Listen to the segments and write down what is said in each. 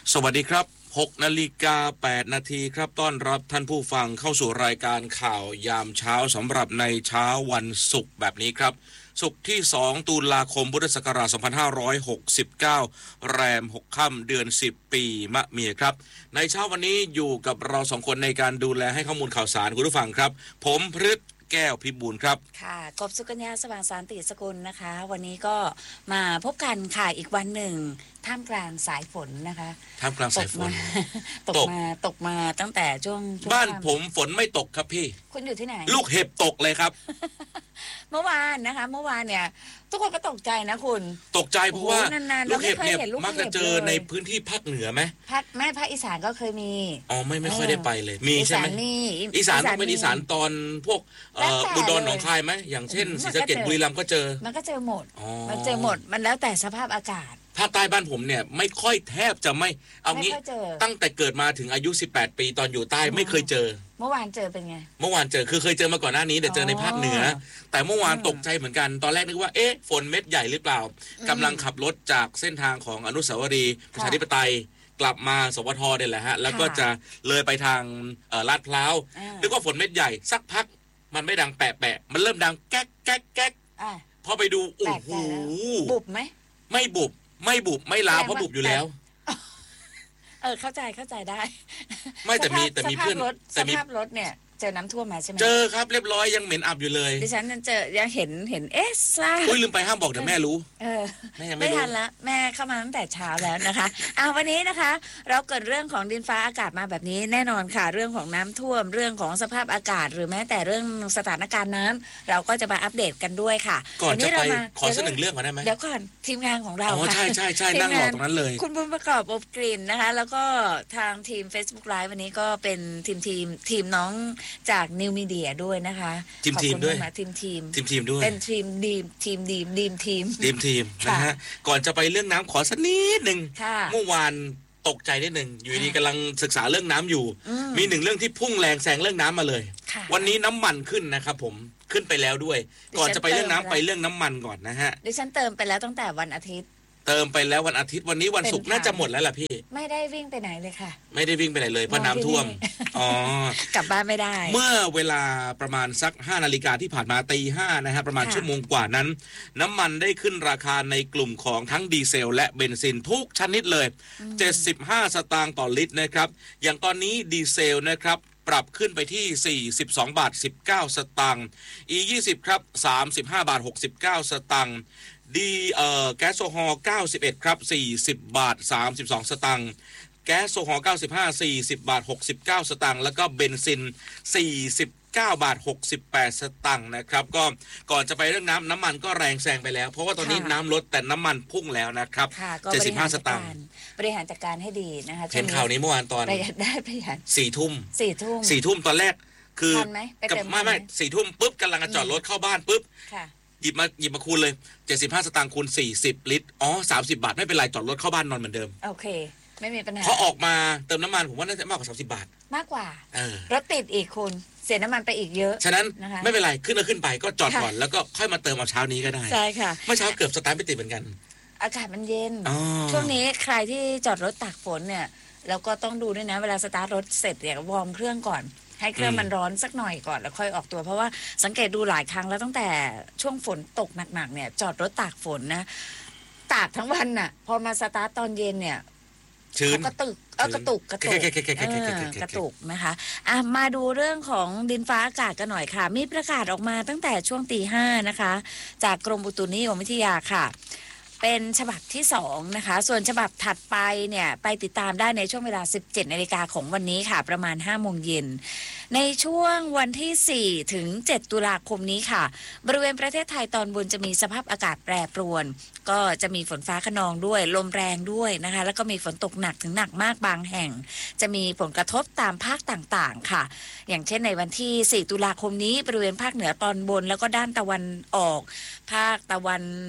สวัสดีครับ6:08 น.ครับต้อนรับท่านผู้ฟังเข้าสู่รายการข่าวยามเช้าสำหรับในเช้าวันศุกร์แบบนี้ครับศุกร์ที่2ตุลาคมพุทธศักราช2569แรม6ค่ำเดือน10ปีมะเมียครับในเช้าวันนี้อยู่กับเรา2คนในการดูแลให้ข้อมูลข่าวสารคุณผู้ฟังครับผมพฤทธิ์แก้วพิบูลครับค่ะกบสุกัญญาสว่างสารติสกุลนะคะวันนี้ก็มาพบกันค่ะอีกวันหนึ่งท่ามกลางสายฝนนะคะท่ามกลางสายฝนตกมาตั้งแต่ช่วงบ้านผมฝนไม่ตกครับพี่คุณอยู่ที่ไหนลูกเห็บตกเลยครับเมื่อวานเนี่ยทุกคนก็ตกใจนะคุณตกใจเพราะว่าลูกเห็บเนี่ยมักจะเจอในพื้นที่ภาคเหนือไหมภาคอีสานก็เคยมีอ๋อไม่ค่อยได้ไปเลยมีใช่ไหมอีสานเป็นอีสานตอนพวกอุดรหนองคายไหมอย่างเช่นศรีสะเกษบุรีรัมย์ก็เจอมันก็เจอหมดมันแล้วแต่สภาพอากาศภาคใต้บ้านผมเนี่ยไม่ค่อยแทบจะไม่เอางี้ตั้งแต่เกิดมาถึงอายุ18ปีตอนอยู่ใต้ไม่เคยเจอเมื่อวานเจอเป็นไงเมื่อวานเจอคือเคยเจอมาก่อนหน้านี้แต่เจอในภาคเหนือแต่เมื่อวานตกใจเหมือนกันตอนแรกนึกว่าฝนเม็ดใหญ่หรือเปล่ากำลังขับรถจากเส้นทางของอนุสาวรีย์ประชาธิปไตยกลับมาสวทเนี่ยแหละฮะแล้วก็จะเลยไปทางลาดพร้าวนึกว่าฝนเม็ดใหญ่สักพักมันไม่ดังแปะมันเริ่มดังแก๊กแก๊กแก๊กพอไปดูโอ้โหบุบไหมไม่บุบไม่ลาเพราะบุบอยู่แล้วเข้าใจได้ไม่แต่มีเพื่อนแต่มีสภาพรถเนี่ยเจอน้ำท่วมมาใช่ไหมเจอครับเรียบร้อยยังเหม็นอับอยู่เลยดิฉันยังเห็นซ่าลืมไปห้ามบอกเดี๋ยวแม่รู้ไม่ทันละแม่เข้ามาตั้งแต่เช้าแล้วนะคะวันนี้นะคะเราเกิดเรื่องของดินฟ้าอากาศมาแบบนี้แน่นอนค่ะเรื่องของน้ำท่วมเรื่องของสภาพอากาศหรือแม้แต่เรื่องสถานการณ์น้ำเราก็จะมาอัปเดตกันด้วยค่ะก่อนจะไปขอสักหนึ่งเรื่องก่อนได้ไหมเดี๋ยวก่อนทีมงานของเราค่ะใช่นั่งรอตรงนั้นเลยคุณบุญประกอบอบกลิ่นนะคะแล้วก็ทางทีม Facebook Live วันนี้ก็เป็นทีมน้องจากนิวมีเดียด้วยนะคะทีมด้วยทีมด้วยเป็นทีมนะฮะก่อนจะไปเรื่องน้ำขอสักนิดนึงเมื่อวานตกใจนิดนึงอยู่ดีกำลังศึกษาเรื่องน้ำอยู่มีหนึ่งเรื่องที่พุ่งแรงแซงเรื่องน้ำมาเลยวันนี้น้ำมันขึ้นนะครับผมขึ้นไปแล้วด้วยก่อนจะไปเรื่องน้ำไปเรื่องน้ำมันก่อนนะฮะดิฉันเติมไปแล้วตั้งแต่วันอาทิตย์เติมไปแล้ววันอาทิตย์วันนี้วันศุกร์น่าจะหมดแล้วล่ะพี่ไม่ได้วิ่งไปไหนเลยค่ะไม่ได้วิ่งไปไหนเลยเพราะน้ำท่วมกลับบ้านไม่ได้เมื่อเวลาประมาณสัก5 นาฬิกาที่ผ่านมาตี 5นะฮะประมาณชั่วโมงกว่านั้นน้ำมันได้ขึ้นราคาในกลุ่มของทั้งดีเซลและเบนซินทุกชนิดเลย75 สตางค์ต่อลิตรนะครับอย่างตอนนี้ดีเซลนะครับปรับขึ้นไปที่42 บาท 19 สตางค์ E20 ครับ35 บาท 69 สตางค์แก๊สโซฮอล์91ครับ40 บาท 32 สตางค์แก๊สโซฮอล์95 40 บาท 69 สตางค์แล้วก็เบนซิน49 บาท 68 สตางค์นะครับก็ก่อนจะไปเรื่องน้ำมันก็แรงแซงไปแล้วเพราะว่าตอนนี้น้ำลดแต่น้ำมันพุ่งแล้วนะครับ75 สตางค์บริหารจัดการให้ดีนะคะเห็นข่าวนี้เมื่อวานตอนประหยัดได้ประหยัด 4 ทุ่มตอนแรกคือไม่4 ทุ่มปุ๊บกำลังจะจอดรถเข้าบ้านปุ๊บหยิบมาคูณเลย75 สตางค์คูณ40 ลิตร30 บาทไม่เป็นไรจอดรถเข้าบ้านนอนเหมือนเดิมโอเคไม่มีปัญหาพอออกมาเติมน้ำมันผมว่าน่าจะมากกว่า30 บาทมากกว่ารถติดอีกคุณเสียน้ำมันไปอีกเยอะฉะนั้นไม่เป็นไรขึ้นไปก็จอดก่อนแล้วก็ค่อยมาเติมเอาเช้านี้ก็ได้ใช่ค่ะเมื่อเช้าเกือบสตาร์ทไม่ติดเหมือนกันอากาศมันเย็นช่วงนี้ใครที่จอดรถตากฝนเนี่ยแล้วก็ต้องดูด้วยนะเวลาสตาร์ทรถเสร็จเนี่ยวอร์มเครื่องก่อนให้เครื่องมันร้อนสักหน่อยก่อนแล้วค่อยออกตัวเพราะว่าสังเกตดูหลายครั้งแล้วตั้งแต่ช่วงฝนตกหนักๆเนี่ยจอดรถตากฝนนะตากทั้งวันน่ะพอมาสตาร์ทตอนเย็นเนี่ยชื้นกระตุกนะคะมาดูเรื่องของดินฟ้าอากาศกันหน่อยค่ะมีประกาศออกมาตั้งแต่ช่วงตี 5นะคะจากกรมอุตุนิยมวิทยาค่ะเป็นฉบับที่2นะคะส่วนฉบับถัดไปเนี่ยไปติดตามได้ในช่วงเวลา 17 นาฬิกาของวันนี้ค่ะประมาณ 5 โมงเย็นในช่วงวันที่ 4 ถึง 7 ตุลาคมนี้ค่ะบริเวณประเทศไทยตอนบนจะมีสภาพอากาศแปรปรวนก็จะมีฝนฟ้าคะนองด้วยลมแรงด้วยนะคะแล้วก็มีฝนตกหนักถึงหนักมากบางแห่งจะมีผลกระทบตามภาคต่างๆค่ะอย่างเช่นในวันที่ 4 ตุลาคมนี้บริเวณภาคเหนือตอนบนแล้วก็ด้านตะวันออกภาคตะวันตก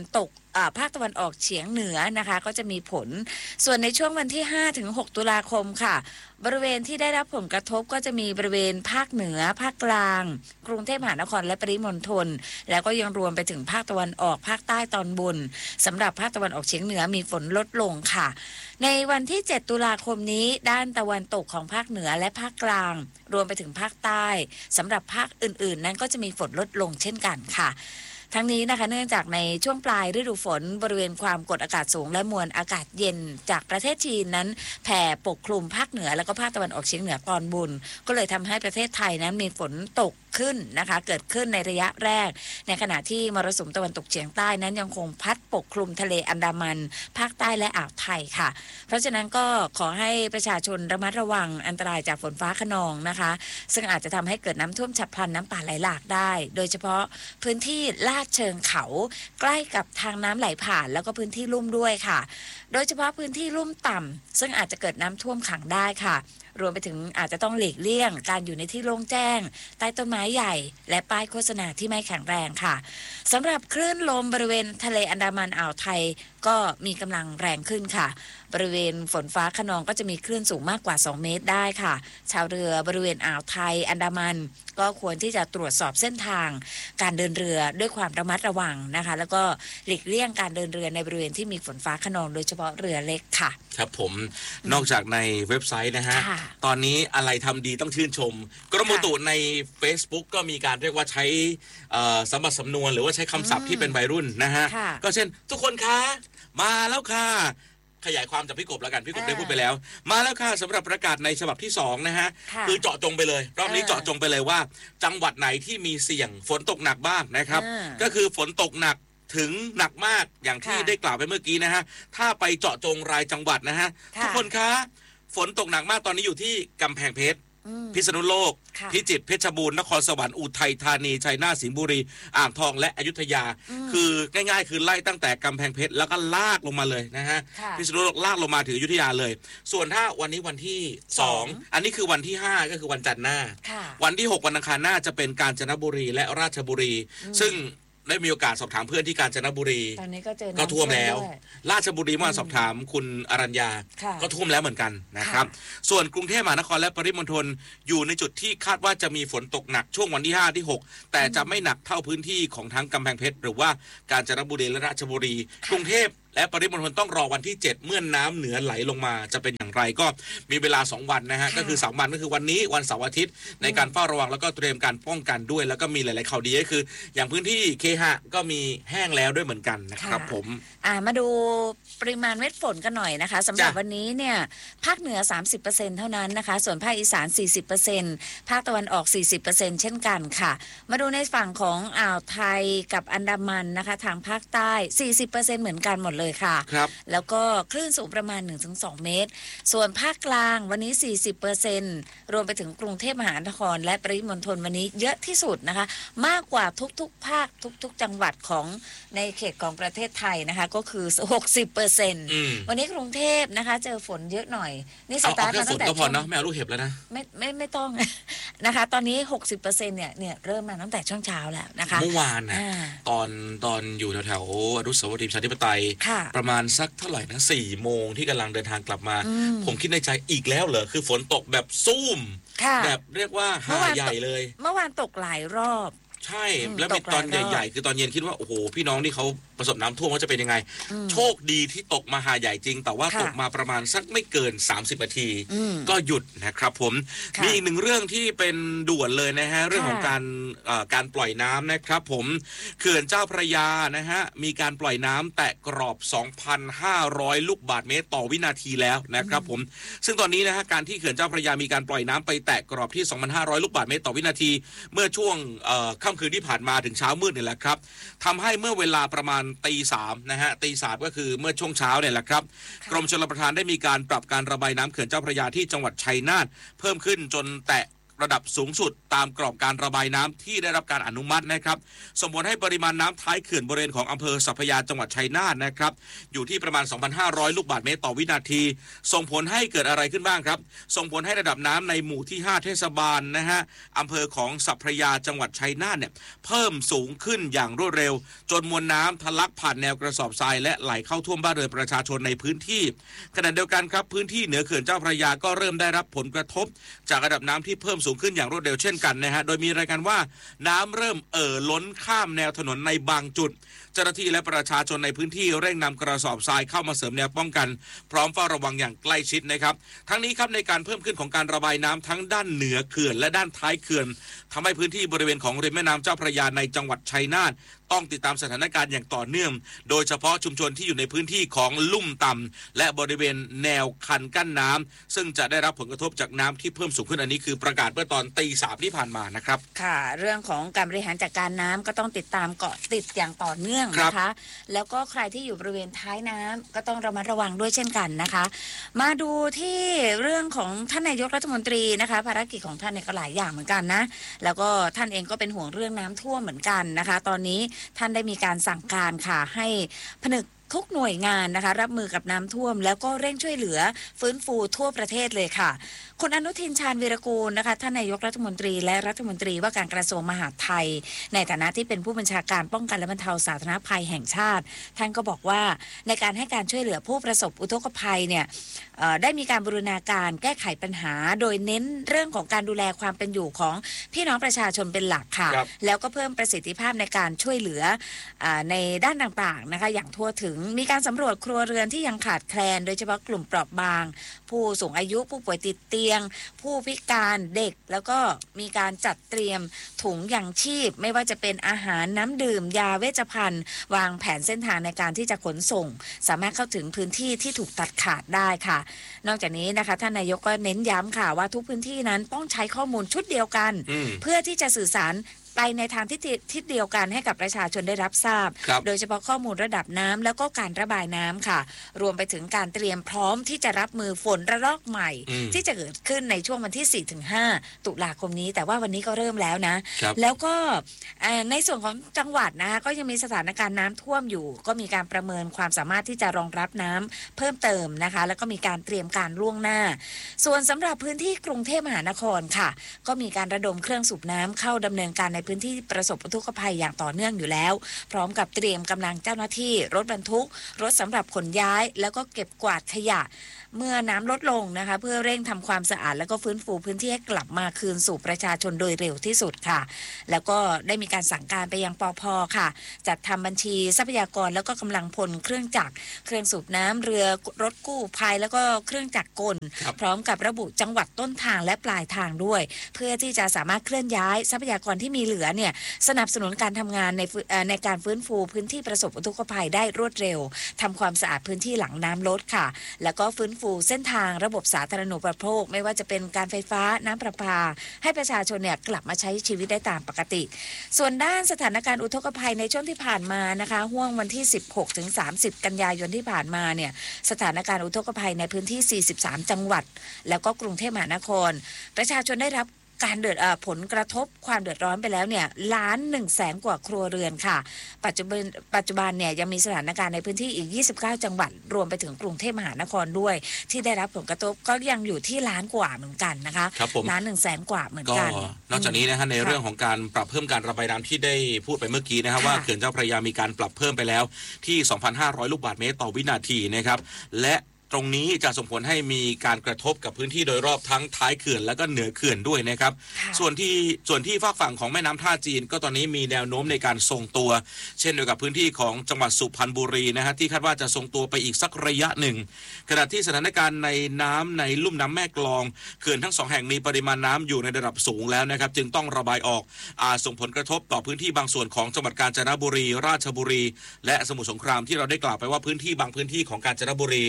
ภาคตะวันออกเฉียงเหนือนะคะก็จะมีผลส่วนในช่วงวันที่5ถึง6ตุลาคมค่ะบริเวณที่ได้รับผลกระทบก็จะมีบริเวณภาคเหนือภาคกลางกรุงเทพมหานครและปริมณฑลแล้วก็ยังรวมไปถึงภาคตะวันออกภาคใต้ตอนบนสำหรับภาคตะวันออกเฉียงเหนือมีฝนลดลงค่ะในวันที่7ตุลาคมนี้ด้านตะวันตกของภาคเหนือและภาคกลางรวมไปถึงภาคใต้สำหรับภาคอื่นๆนั้นก็จะมีฝนลดลงเช่นกันค่ะทั้งนี้นะคะเนื่องจากในช่วงปลายฤดูฝนบริเวณความกดอากาศสูงและมวลอากาศเย็นจากประเทศจีนนั้นแผ่ปกคลุมภาคเหนือและก็ภาคตะวันออกเฉียงเหนือตอนบนก็เลยทำให้ประเทศไทยนั้นมีฝนตกขึ้นนะคะเกิดขึ้นในระยะแรกในขณะที่มรสุมตะวันตกเฉียงใต้นั้นยังคงพัดปกคลุมทะเลอันดามันภาคใต้และอ่าวไทยค่ะเพราะฉะนั้นก็ขอให้ประชาชนระมัดระวังอันตรายจากฝนฟ้าคะนองนะคะซึ่งอาจจะทำให้เกิดน้ำท่วมฉับพลันน้ำป่าไหลหลากได้โดยเฉพาะพื้นที่ลาดเชิงเขาใกล้กับทางน้ำไหลผ่านแล้วก็พื้นที่ลุ่มด้วยค่ะโดยเฉพาะพื้นที่ลุ่มต่ำซึ่งอาจจะเกิดน้ำท่วมขังได้ค่ะรวมไปถึงอาจจะต้องหลีกเลี่ยงการอยู่ในที่โล่งแจ้งใต้ต้นไม้ใหญ่และป้ายโฆษณาที่ไม่แข็งแรงค่ะสำหรับคลื่นลมบริเวณทะเลอันดามันอ่าวไทยก็มีกำลังแรงขึ้นค่ะบริเวณฝนฟ้าคะนองก็จะมีคลื่นสูงมากกว่า2เมตรได้ค่ะชาวเรือบริเวณอ่าวไทยอันดามันก็ควรที่จะตรวจสอบเส้นทางการเดินเรือด้วยความระมัดระวังนะคะแล้วก็หลีกเลี่ยงการเดินเรือในบริเวณที่มีฝนฟ้าคะนองโดยเฉพาะเรือเล็กค่ะครับผมนอกจากในเว็บไซต์นะฮะตอนนี้อะไรทำดีต้องชื่นชมกรมอุตุใน Facebook ก็มีการเรียกว่าใช้สมบัติสำนวนหรือว่าใช้คำศัพท์ที่เป็นวัยรุ่นนะฮะก็เช่นทุกคนคะมาแล้วค่ะขยายความจากพี่กบแล้วกันพี่กบได้พูดไปแล้วมาแล้วค่ะสำหรับประกาศในฉบับที่2นะฮะคือเจาะจงไปเลยรอบนี้เจาะจงไปเลยว่าจังหวัดไหนที่มีเสี่ยงฝนตกหนักบ้างนะครับก็คือฝนตกหนักถึงหนักมากอย่างที่ได้กล่าวไปเมื่อกี้นะฮะถ้าไปเจาะจงรายจังหวัดนะฮะทุกคนคะฝนตกหนักมากตอนนี้อยู่ที่กำแพงเพชรพิษณุโลกพิจิตรเพชรบูรณ์นครสวรรค์อุทัยธานีชัยนาทสิงห์บุรีอ่างทองและอยุธยาคือง่ายๆคือไล่ตั้งแต่กำแพงเพชรแล้วก็ลากลงมาเลยนะฮะพิษณุโลกลากลงมาถึงอยุธยาเลยส่วนถ้าวันนี้วันที่2อันนี้คือวันที่5ก็คือวันจันทร์หน้าวันที่6วันอังคารหน้าจะเป็นกาญจนบุรีและราชบุรีซึ่งได้มีโอกาสสอบถามเพื่อนที่กาญจนบุรีตอนนี้ก็เจอก็ท่วมแล้วราชบุรีเมื่อสอบถามคุณอรัญญาก็ท่วมแล้วเหมือนกันนะครับส่วนกรุงเทพมหานครและปริมณฑลอยู่ในจุดที่คาดว่าจะมีฝนตกหนักช่วงวันที่5ที่6แต่จะไม่หนักเท่าพื้นที่ของทั้งกำแพงเพชรหรือว่ากาญจนบุรีและราชบุรีกรุงเทพและปริมณฑลต้องรอวันที่7เมื่อน้ำเหนือไหลลงมาจะเป็นอย่างไรก็มีเวลา2วันนะฮะก็คือ3วันก็คือวันนี้วันเสาร์อาทิตย์ในการเฝ้าระวังแล้วก็เตรียมการป้องกันด้วยแล้วก็มีหลายๆข่าวดีก็คืออย่างพื้นที่เคหะก็มีแห้งแล้วด้วยเหมือนกันนะครับผมมาดูปริมาณเม็ดฝนกันหน่อยนะคะสำหรับวันนี้เนี่ยภาคเหนือ 30% เท่านั้นนะคะส่วนภาคอีสาน 40% ภาคตะวันออก 40% เช่นกันค่ะมาดูในฝั่งของอ่าวไทยกับอันดามันนะคะทางภาคใต้ 40% เหมือนกันหมดเลยค่ะแล้วก็คลื่นสูงประมาณ 1-2 เมตรส่วนภาคกลางวันนี้ 40% รวมไปถึงกรุงเทพมหานครและปริมณฑลวันนี้เยอะที่สุดนะคะมากกว่าทุกๆภาคทุกๆจังหวัดของในเขตของประเทศไทยนะคะก็คือ 60% วันนี้กรุงเทพนะคะเจอฝนเยอะหน่อยนี่สตาร์ทมาตั้งแต่ก็พอเนาะไม่เอาลูกเห็บแล้วนะไม่ต้องนะคะตอนนี้ 60% เนี่ยเริ่มมาตั้งแต่ช่วงเช้าแล้วนะคะเมื่อวานนะตอนอยู่แถวอนุสาวรีย์ประชาธิปไตยประมาณสักเท่าไหร่นะ4 โมงที่กำลังเดินทางกลับมาผมคิดในใจอีกแล้วเหรอคือฝนตกแบบซุ่มแบบเรียกว่าหาใหญ่เลยเมื่อวานตกหลายรอบใช่แล้วมีตอนใหญ่ๆคือตอนเย็นคิดว่าโอ้โหพี่น้องที่เขาประสบน้ำท่วมเขาจะเป็นยังไงโชคดีที่ตกมาหาใหญ่จริงแต่ว่าตกมาประมาณสักไม่เกิน30 นาทีก็หยุดนะครับผมมีอีกหนึ่งเรื่องที่เป็นด่วนเลยนะฮะเรื่องของการปล่อยน้ำนะครับผมเขื่อนเจ้าพระยานะฮะมีการปล่อยน้ำแตะกรอบ 2,500 ลูกบาศก์เมตรต่อวินาทีแล้วนะครับผมซึ่งตอนนี้นะฮะการที่เขื่อนเจ้าพระยามีการปล่อยน้ำไปแตะกรอบที่ 2,500 ลูกบาศก์เมตรต่อวินาทีเมื่อช่วงค่ำคืนที่ผ่านมาถึงเช้ามืดนี่แหละครับทำให้เมื่อเวลาประมาณตีสามนะฮะตีสามก็คือเมื่อช่วงเช้าเนี่ยแหละครับกรมชลประทานได้มีการปรับการระบายน้ำเขื่อนเจ้าพระยาที่จังหวัดชัยนาทเพิ่มขึ้นจนแตะระดับสูงสุดตามกรอบการระบายน้ำที่ได้รับการอนุมัตินะครับส่งผลให้ปริมาณน้ำท้ายเขื่อนบริเวณของอำเภอสัพพยาจังหวัดชัยนาทนะครับอยู่ที่ประมาณ 2,500 ลูกบาศก์เมตรต่อวินาทีส่งผลให้เกิดอะไรขึ้นบ้างครับส่งผลให้ระดับน้ำในหมู่ที่5เทศบาลนะฮะอำเภอของสัพพยาจังหวัดชัยนาทเนี่ยเพิ่มสูงขึ้นอย่างรวดเร็วจนมวลน้ำทะลักผ่านแนวกระสอบทรายและไหลเข้าท่วมบ้านเรือนประชาชนในพื้นที่ขณะเดียวกันครับพื้นที่เหนือเขื่อนเจ้าพระยาก็เริ่มได้รับผลกระทบจากระดับน้ำที่เพิ่มสูงขึ้นอย่างรวดเร็วเช่นกันนะฮะโดยมีรายงานว่าน้ำเริ่มล้นข้ามแนวถนนในบางจุดเจ้าหน้าที่และประชาชนในพื้นที่เร่งนำกระสอบทรายเข้ามาเสริมแนวป้องกันพร้อมเฝ้าระวังอย่างใกล้ชิดนะครับทั้งนี้ครับในการเพิ่มขึ้นของการระบายน้ำทั้งด้านเหนือเขื่อนและด้านท้ายเขื่อนทำให้พื้นที่บริเวณของริมแม่น้ำเจ้าพระยาในจังหวัดชัยนาทต้องติดตามสถานการณ์อย่างต่อเนื่องโดยเฉพาะชุมชนที่อยู่ในพื้นที่ของลุ่มต่ำและบริเวณแนวคันกั้นน้ำซึ่งจะได้รับผลกระทบจากน้ำที่เพิ่มสูงขึ้นอันนี้คือประกาศเมื่อตอนตี 3ที่ผ่านมานะครับค่ะเรื่องของการบริหารจัดการน้ำก็ต้องติดตามเกาะติดอย่างต่อเนื่องนะคะแล้วก็ใครที่อยู่บริเวณท้ายน้ำก็ต้องระมัดระวังด้วยเช่นกันนะคะมาดูที่เรื่องของท่านนายกรัฐมนตรีนะคะภารกิจของท่านเนี่ยก็หลายอย่างเหมือนกันนะแล้วก็ท่านเองก็เป็นห่วงเรื่องน้ำท่วมเหมือนกันนะคะตอนนี้ท่านได้มีการสั่งการค่ะให้ผนึกทุกหน่วยงานนะคะรับมือกับน้ำท่วมแล้วก็เร่งช่วยเหลือฟื้นฟูทั่วประเทศเลยค่ะคุณอนุทินชาญวีรกูลนะคะท่านนายกรัฐมนตรีและรัฐมนตรีว่าการกระทรวงมหาดไทยในฐานะที่เป็นผู้บัญชาการป้องกันและบรรเทาสาธารณภัยแห่งชาติท่านก็บอกว่าในการให้การช่วยเหลือผู้ประสบอุทกภัยเนี่ยได้มีการบูรณาการแก้ไขปัญหาโดยเน้นเรื่องของการดูแลความเป็นอยู่ของพี่น้องประชาชนเป็นหลักค่ะแล้วก็เพิ่มประสิทธิภาพในการช่วยเหลือในด้านต่างๆนะคะอย่างทั่วถึงมีการสำรวจครัวเรือนที่ยังขาดแคลนโดยเฉพาะกลุ่มเปราะบางผู้สูงอายุผู้ป่วยติดเตียงผู้พิการเด็กแล้วก็มีการจัดเตรียมถุงยังชีพไม่ว่าจะเป็นอาหารน้ำดื่มยาเวชภัณฑ์วางแผนเส้นทางในการที่จะขนส่งสามารถเข้าถึงพื้นที่ที่ถูกตัดขาดได้ค่ะนอกจากนี้นะคะท่านนายกก็เน้นย้ำค่ะว่าทุกพื้นที่นั้นต้องใช้ข้อมูลชุดเดียวกันเพื่อที่จะสื่อสารไปในทางทิศเดียวกันให้กับประชาชนได้รับทราบโดยเฉพาะข้อมูลระดับน้ำแล้วก็การระบายน้ำค่ะรวมไปถึงการเตรียมพร้อมที่จะรับมือฝนระลอกใหม่ที่จะเกิดขึ้นในช่วงวันที่ 4-5 ตุลาคมนี้แต่ว่าวันนี้ก็เริ่มแล้วนะแล้วก็ในส่วนของจังหวัดนะคะก็ยังมีสถานการณ์น้ำท่วมอยู่ก็มีการประเมินความสามารถที่จะรองรับน้ำเพิ่มเติมนะคะแล้วก็มีการเตรียมการล่วงหน้าส่วนสำหรับพื้นที่กรุงเทพมหานครค่ะก็มีการระดมเครื่องสูบน้ำเข้าดำเนินการในพื้นที่ประสบอุทกภัยอย่างต่อเนื่องอยู่แล้วพร้อมกับเตรียมกำลังเจ้าหน้าที่รถบรรทุกรถสำหรับขนย้ายแล้วก็เก็บกวาดขยะเมื่อน้ำลดลงนะคะเพื่อเร่งทำความสะอาดแล้วก็ฟื้นฟูพื้นที่ให้กลับมาคืนสู่ประชาชนโดยเร็วที่สุดค่ะแล้วก็ได้มีการสั่งการไปยังปภ.ค่ะจัดทำบัญชีทรัพยากรแล้วก็กำลังพลเครื่องจักรเครื่องสูบน้ำเรือรถกู้ภัยแล้วก็เครื่องจักรกลพร้อมกับระบุจังหวัดต้นทางและปลายทางด้วยเพื่อที่จะสามารถเคลื่อนย้ายทรัพยากรที่มีเหลือเนี่ยสนับสนุนการทำงานในการฟื้นฟูพื้นที่ประสบอุทกภัยได้รวดเร็วทำความสะอาดพื้นที่หลังน้ำลดค่ะแล้วก็ฟื้นฟูเส้นทางระบบสาธารณูปโภคไม่ว่าจะเป็นการไฟฟ้าน้ำประปาให้ประชาชนเนี่ยกลับมาใช้ชีวิตได้ตามปกติส่วนด้านสถานการณ์อุทกภัยในช่วงที่ผ่านมานะคะห่วงวันที่ 16-30 กันยายนที่ผ่านมาเนี่ยสถานการณ์อุทกภัยในพื้นที่ 43 จังหวัดแล้วก็กรุงเทพมหานครประชาชนได้รับการผลกระทบความเดือดร้อนไปแล้วเนี่ย1,100,000 กว่าครัวเรือนค่ะปัจจุบันเนี่ยยังมีสถานการณ์ในพื้นที่อีก29จังหวัดรวมไปถึงกรุงเทพมหานครด้วยที่ได้รับผลกระทบก็ยังอยู่ที่ล้านกว่าเหมือนกันนะคะ1,100,000 กว่าเหมือนกันนอกจากนี้นะฮะในเรื่องของการปรับเพิ่มการระบายน้ำที่ได้พูดไปเมื่อกี้นะครับว่าเขื่อนเจ้าพระยามีการปรับเพิ่มไปแล้วที่ 2,500 ลูกบาศก์เมตรต่อวินาทีนะครับและตรงนี้จะส่งผลให้มีการกระทบกับพื้นที่โดยรอบทั้งท้ายเขื่อนและก็เหนือเขื่อนด้วยนะครับส่วนที่ฝากฝั่งของแม่น้ำท่าจีนก็ตอนนี้มีแนวโน้มในการทรงตัวเช่นเดียวกับพื้นที่ของจังหวัดสุพรรณบุรีนะฮะที่คาดว่าจะทรงตัวไปอีกสักระยะหนึ่งขณะที่สถานการณ์ในน้ำในลุ่มน้ำแม่กลองเขื่อนทั้ง2แห่งมีปริมาณน้ำอยู่ในระดับสูงแล้วนะครับจึงต้องระบายออกส่งผลกระทบต่อพื้นที่บางส่วนของจังหวัดกาญจนบุรีราชบุรีและสมุทรสงครามที่เราได้กล่าวไปว่าพื้นที่บางพื้นที่ของกาญจนบุรี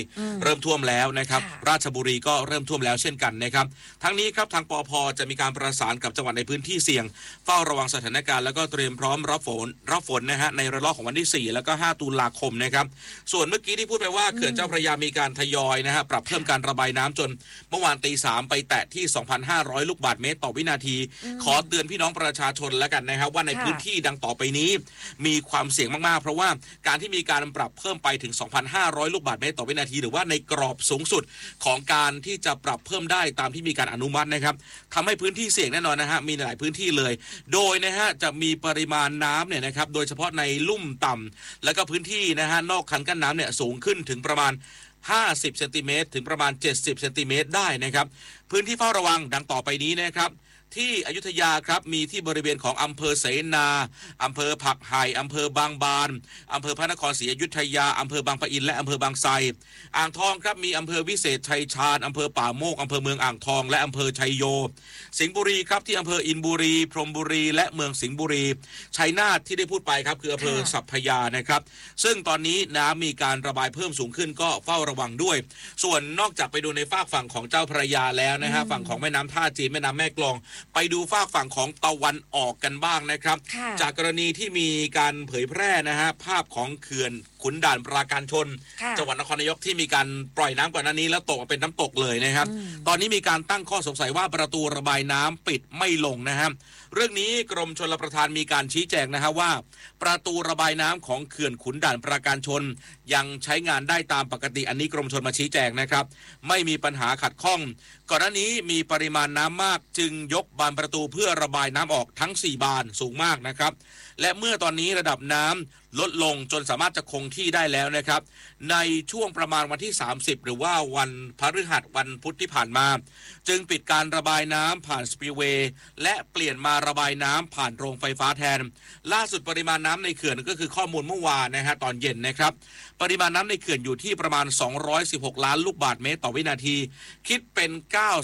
ริ่มท่วมแล้วนะครับราชบุรีก็เริ่มท่วมแล้วเช่นกันนะครับทั้งนี้ครับทางปภ.จะมีการประสานกับจังหวัดในพื้นที่เสี่ยงเฝ้าระวังสถานการณ์แล้วก็เตรียมพร้อมรับฝนนะฮะในระลอกของวันที่4แล้วก็5ตุลาคมนะครับส่วนเมื่อกี้ที่พูดไปว่าเขื่อนเจ้าพระยามีการทยอยนะฮะปรับเพิ่มการระบายน้ำจนเมื่อวานตี 3ไปแตะที่ 2,500 ลูกบาศก์เมตรต่อวินาทีขอเตือนพี่น้องประชาชนแล้วกันนะครับว่าในพื้นที่ดังต่อไปนี้มีความเสี่ยงมากๆเพราะว่าการที่มีการปรับเพิ่มไปถึง 2,500 ลูกบาศก์เมตรต่อวินาทีหรือว่าในกรอบสูงสุดของการที่จะปรับเพิ่มได้ตามที่มีการอนุมัตินะครับทำให้พื้นที่เสี่ยงแน่นอนนะฮะมีหลายพื้นที่เลยโดยนะฮะจะมีปริมาณน้ำเนี่ยนะครับโดยเฉพาะในลุ่มต่ำแล้วก็พื้นที่นะฮะนอกคันกั้นน้ำเนี่ยสูงขึ้นถึงประมาณ50เซนติเมตรถึงประมาณ70เซนติเมตรได้นะครับพื้นที่เฝ้าระวังดังต่อไปนี้นะครับที่อยุธยาครับมีที่บริเวณของอำเภอเสนาอำเภอผักไห่อำเภอบางบานอำเภอพระนครศรีอยุธยาอำเภอบางปะอินและอำเภอบางไทรอ่างทองครับมีอำเภอวิเศษชัยชาญอำเภอป่าโมกอำเภอเมืองอ่างทองและอำเภอชัยโยสิงห์บุรีครับที่อำเภออินบุรีพรหมบุรีและเมืองสิงห์บุรีชัยนาทที่ได้พูดไปครับคืออำเภอสัพพยานะครับซึ่งตอนนี้น้ำมีการระบายเพิ่มสูงขึ้นก็เฝ้าระวังด้วยส่วนนอกจากไปดูในฝากฝั่งของเจ้าพระยาแล้วนะฮะฝั่งของแม่น้ำท่าจีนแม่น้ำแม่กลองไปดูฝากฝั่งของตะวันออกกันบ้างนะครับจากกรณีที่มีการเผยแพร่นะฮะภาพของเขื่อนขุนด่านปราการชนจังหวัดนครนายกที่มีการปล่อยน้ำก่อนหน้านี้แล้วตกมาเป็นน้ำตกเลยนะครับตอนนี้มีการตั้งข้อสงสัยว่าประตูระบายน้ำปิดไม่ลงนะครับเรื่องนี้กรมชลประทานมีการชี้แจงนะฮะว่าประตูระบายน้ำของเขื่อนขุนด่านปราการชนยังใช้งานได้ตามปกติอันนี้กรมชลมาชี้แจงนะครับไม่มีปัญหาขัดข้องก่อนหน้านี้มีปริมาณน้ำมากจึงยกบานประตูเพื่อระบายน้ำออกทั้ง4บานสูงมากนะครับและเมื่อตอนนี้ระดับน้ำลดลงจนสามารถจะคงที่ได้แล้วนะครับในช่วงประมาณวันที่30หรือว่าวันพฤหัสวันพุธที่ผ่านมาจึงปิดการระบายน้ำผ่านสปิลเวย์และเปลี่ยนมาระบายน้ำผ่านโรงไฟฟ้าแทนล่าสุดปริมาณน้ำในเขื่อนก็คือข้อมูลเมื่อวานนะฮะตอนเย็นนะครับปริมาณน้ำในเขื่อนอยู่ที่ประมาณ216ล้านลูกบาศก์เมตรต่อวินาทีคิดเป็น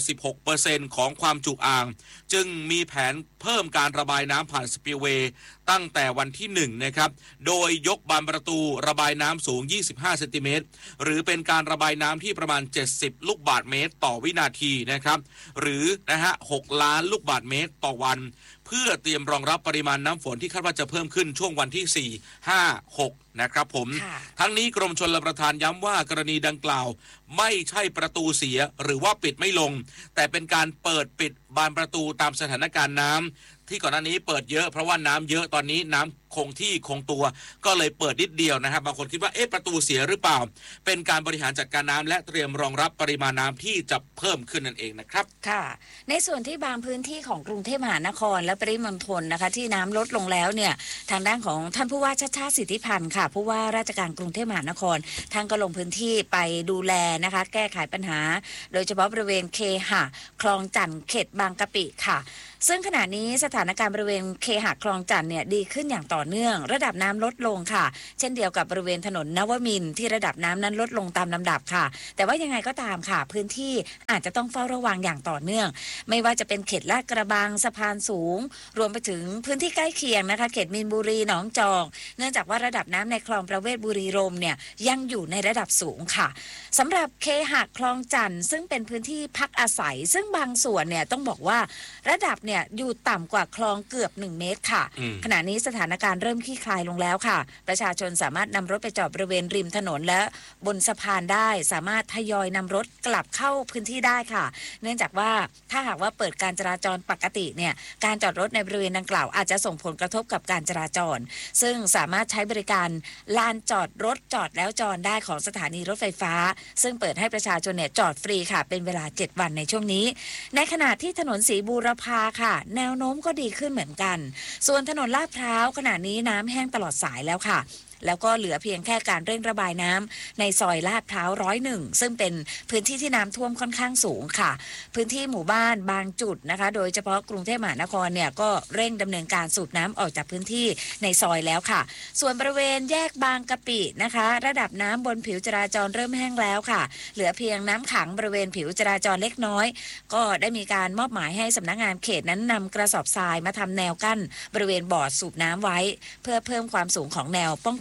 96% ของความจุอ่างจึงมีแผนเพิ่มการระบายน้ำผ่านสปิลเวย์ตั้งแต่วันที่1นะครับโดยยกบานประตูระบายน้ำสูง25เซนติเมตรหรือเป็นการระบายน้ำที่ประมาณ70ลูกบาศก์เมตรต่อวินาทีนะครับหรือนะฮะ6ล้านลูกบาศก์เมตรต่อวันเพื่อเตรียมรองรับปริมาณน้ำฝนที่คาดว่าจะเพิ่มขึ้นช่วงวันที่4 5 6นะครับผมทั้งนี้กรมชลประทานย้ำว่ากรณีดังกล่าวไม่ใช่ประตูเสียหรือว่าปิดไม่ลงแต่เป็นการเปิดปิดบานประตูตามสถานการณ์น้ำที่ก่อนหน้านี้เปิดเยอะเพราะว่าน้ำเยอะตอนนี้น้ำคงที่คงตัวก็เลยเปิดนิดเดียวนะครับบางคนคิดว่าประตูเสียหรือเปล่าเป็นการบริหารจัดการน้ำและเตรียมรองรับปริมาณน้ำที่จะเพิ่มขึ้นนั่นเองนะครับค่ะในส่วนที่บางพื้นที่ของกรุงเทพมหานครและปริมณฑลนะคะที่น้ำลดลงแล้วเนี่ยทางด้านของท่านผู้ว่าชาติชาติสิทธิพันธ์ค่ะผู้ว่าราชการกรุงเทพมหานครทางก็ลงพื้นที่ไปดูแลนะคะแก้ไขปัญหาโดยเฉพาะบริเวณเคหะคลองจันทน์เขตบางกะปิค่ะซึ่งขณะนี้สถานการณ์บริเวณเคหะคลองจันทน์เนี่ยดีขึ้นอย่างต่อเนื่องระดับน้ำลดลงค่ะเช่นเดียวกับบริเวณถนนนวมินทร์ที่ระดับน้ำนั้นลดลงตามลำดับค่ะแต่ว่ายังไงก็ตามค่ะพื้นที่อาจจะต้องเฝ้าระวังอย่างต่อเนื่องไม่ว่าจะเป็นเขตลาดกระบังสะพานสูงรวมไปถึงพื้นที่ใกล้เคียงนะคะเขตมีนบุรีหนองจอกเนื่องจากว่าระดับน้ำในคลองประเวศบุรีรมย์เนี่ยยังอยู่ในระดับสูงค่ะสำหรับเคหะคลองจันทน์ซึ่งเป็นพื้นที่พักอาศัยซึ่งบางส่วนเนี่ยต้องบอกว่าระดับเนี่ยอยู่ต่ำกว่าคลองเกือบ1เมตรค่ะขณะนี้สถานการณ์เริ่มคลี่คลายลงแล้วค่ะประชาชนสามารถนำรถไปจอดบริเวณริมถนนและบนสะพานได้สามารถทยอยนำรถกลับเข้าพื้นที่ได้ค่ะเนื่องจากว่าถ้าหากว่าเปิดการจราจรปกติเนี่ยการจอดรถในบริเวณดังกล่าวอาจจะส่งผลกระทบกับการจราจรซึ่งสามารถใช้บริการลานจอดรถจอดแล้วจอดได้ของสถานีรถไฟฟ้าซึ่งเปิดให้ประชาชนเนี่ยจอดฟรีค่ะเป็นเวลา7วันในช่วงนี้ในขณะที่ถนนศรีบูรพาค่ะแนวโน้มก็ดีขึ้นเหมือนกันส่วนถนนลาดพร้าวขณะนี้น้ำแห้งตลอดสายแล้วค่ะแล้วก็เหลือเพียงแค่การเร่งระบายน้ำในซอยลาดพร้าว101ซึ่งเป็นพื้นที่ที่น้ำท่วมค่อนข้างสูงค่ะพื้นที่หมู่บ้านบางจุดนะคะโดยเฉพาะกรุงเทพมหานครเนี่ยก็เร่งดำเนินการสูบน้ำออกจากพื้นที่ในซอยแล้วค่ะส่วนบริเวณแยกบางกะปินะคะระดับน้ำบนผิวจราจรเริ่มแห้งแล้วค่ะเหลือเพียงน้ำขังบริเวณผิวจราจรเล็กน้อยก็ได้มีการมอบหมายให้สำนักงานเขตนั้นนำกระสอบทรายมาทำแนวกั้นบริเวณบ่อสูบน้ำไว้เพื่อเพิ่มความสูงของแนวป้องกัน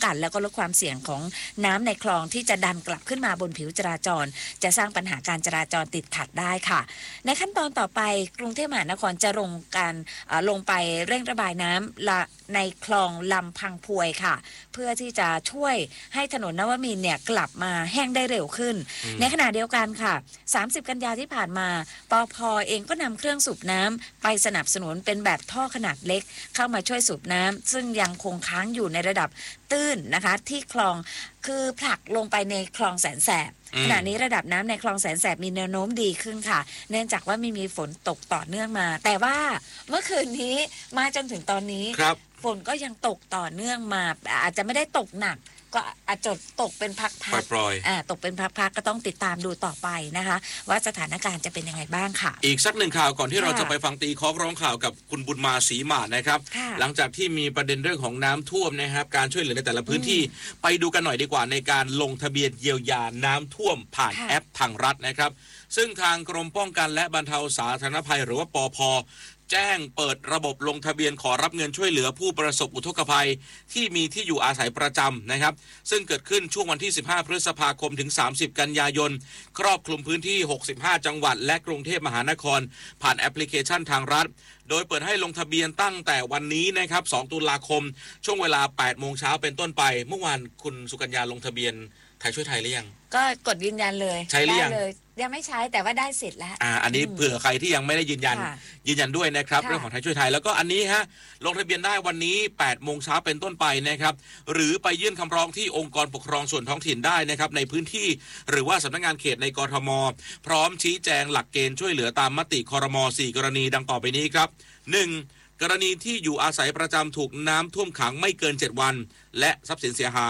กันแล้วก็ลดความเสี่ยงของน้ำในคลองที่จะดันกลับขึ้นมาบนผิวจราจรจะสร้างปัญหาการจราจรติดขัดได้ค่ะในขั้นตอนต่อไปกรุงเทพมหานครจะลงไปเร่งระบายน้ำในคลองลำพังพวยค่ะเพื่อที่จะช่วยให้ถนนนวมินทร์เนี่ยกลับมาแห้งได้เร็วขึ้นในขณะเดียวกันค่ะ30 กันยาที่ผ่านมาปภ.เองก็นำเครื่องสูบน้ำไปสนับสนุนเป็นแบบท่อขนาดเล็กเข้ามาช่วยสูบน้ำซึ่งยังคงค้างอยู่ในระดับตื้นนะคะที่คลองคือผลักลงไปในคลองแสนแสบขณะนี้ระดับน้ำในคลองแสนแสบมีแนวโน้มดีขึ้นค่ะเนื่องจากว่าไม่มีฝนตกต่อเนื่องมาแต่ว่าเมื่อคืนนี้มาจนถึงตอนนี้ฝนก็ยังตกต่อเนื่องมาอาจจะไม่ได้ตกหนักก็อาจจะตกเป็นพักๆตกเป็นพักๆก็ต้องติดตามดูต่อไปนะคะว่าสถานการณ์จะเป็นยังไงบ้างค่ะอีกสักหนึ่งข่าวก่อนที่เราจะไปฟังตีค้องร้องข่าวกับคุณบุญมาศรีหมาดนะครับหลังจากที่มีประเด็นเรื่องของน้ำท่วมนะครับการช่วยเหลือในแต่ละพื้นที่ไปดูกันหน่อยดีกว่าในการลงทะเบียนเยียวยาน้ำท่วมผ่านแอปทางรัฐนะครับซึ่งทางกรมป้องกันและบรรเทาสาธารณภัยหรือว่าปภ.แจ้งเปิดระบบลงทะเบียนขอรับเงินช่วยเหลือผู้ประสบอุทกภัยที่มีที่อยู่อาศัยประจำนะครับซึ่งเกิดขึ้นช่วงวันที่15 พฤษภาคมถึง30 กันยายนครอบคลุมพื้นที่65 จังหวัดและกรุงเทพมหานครผ่านแอปพลิเคชันทางรัฐโดยเปิดให้ลงทะเบียนตั้งแต่วันนี้นะครับ2 ตุลาคมช่วงเวลา 8 โมงเช้าเป็นต้นไปเมื่อวานคุณสุกัญญาลงทะเบียนไทยช่วยไทยหรือยังก็กดยืนยันเลยใช้หรือยังยังไม่ใช้แต่ว่าได้สิทธิ์แล้วอันนี้เผื่อใครที่ยังไม่ได้ยืนยันด้วยนะครับเรื่องของไทยช่วยไทยแล้วก็อันนี้ฮะลงทะเบียนได้วันนี้ 8 โมงเช้าเป็นต้นไปนะครับหรือไปยื่นคำร้องที่องค์กรปกครองส่วนท้องถิ่นได้นะครับในพื้นที่หรือว่าสำนักงานเขตในกทม.พร้อมชี้แจงหลักเกณฑ์ช่วยเหลือตามมติครม. 4 กรณีดังต่อไปนี้ครับ 1. กรณีที่อยู่อาศัยประจำถูกน้ำท่วมขังไม่เกิน7 วันและทรัพย์สินเสียหาย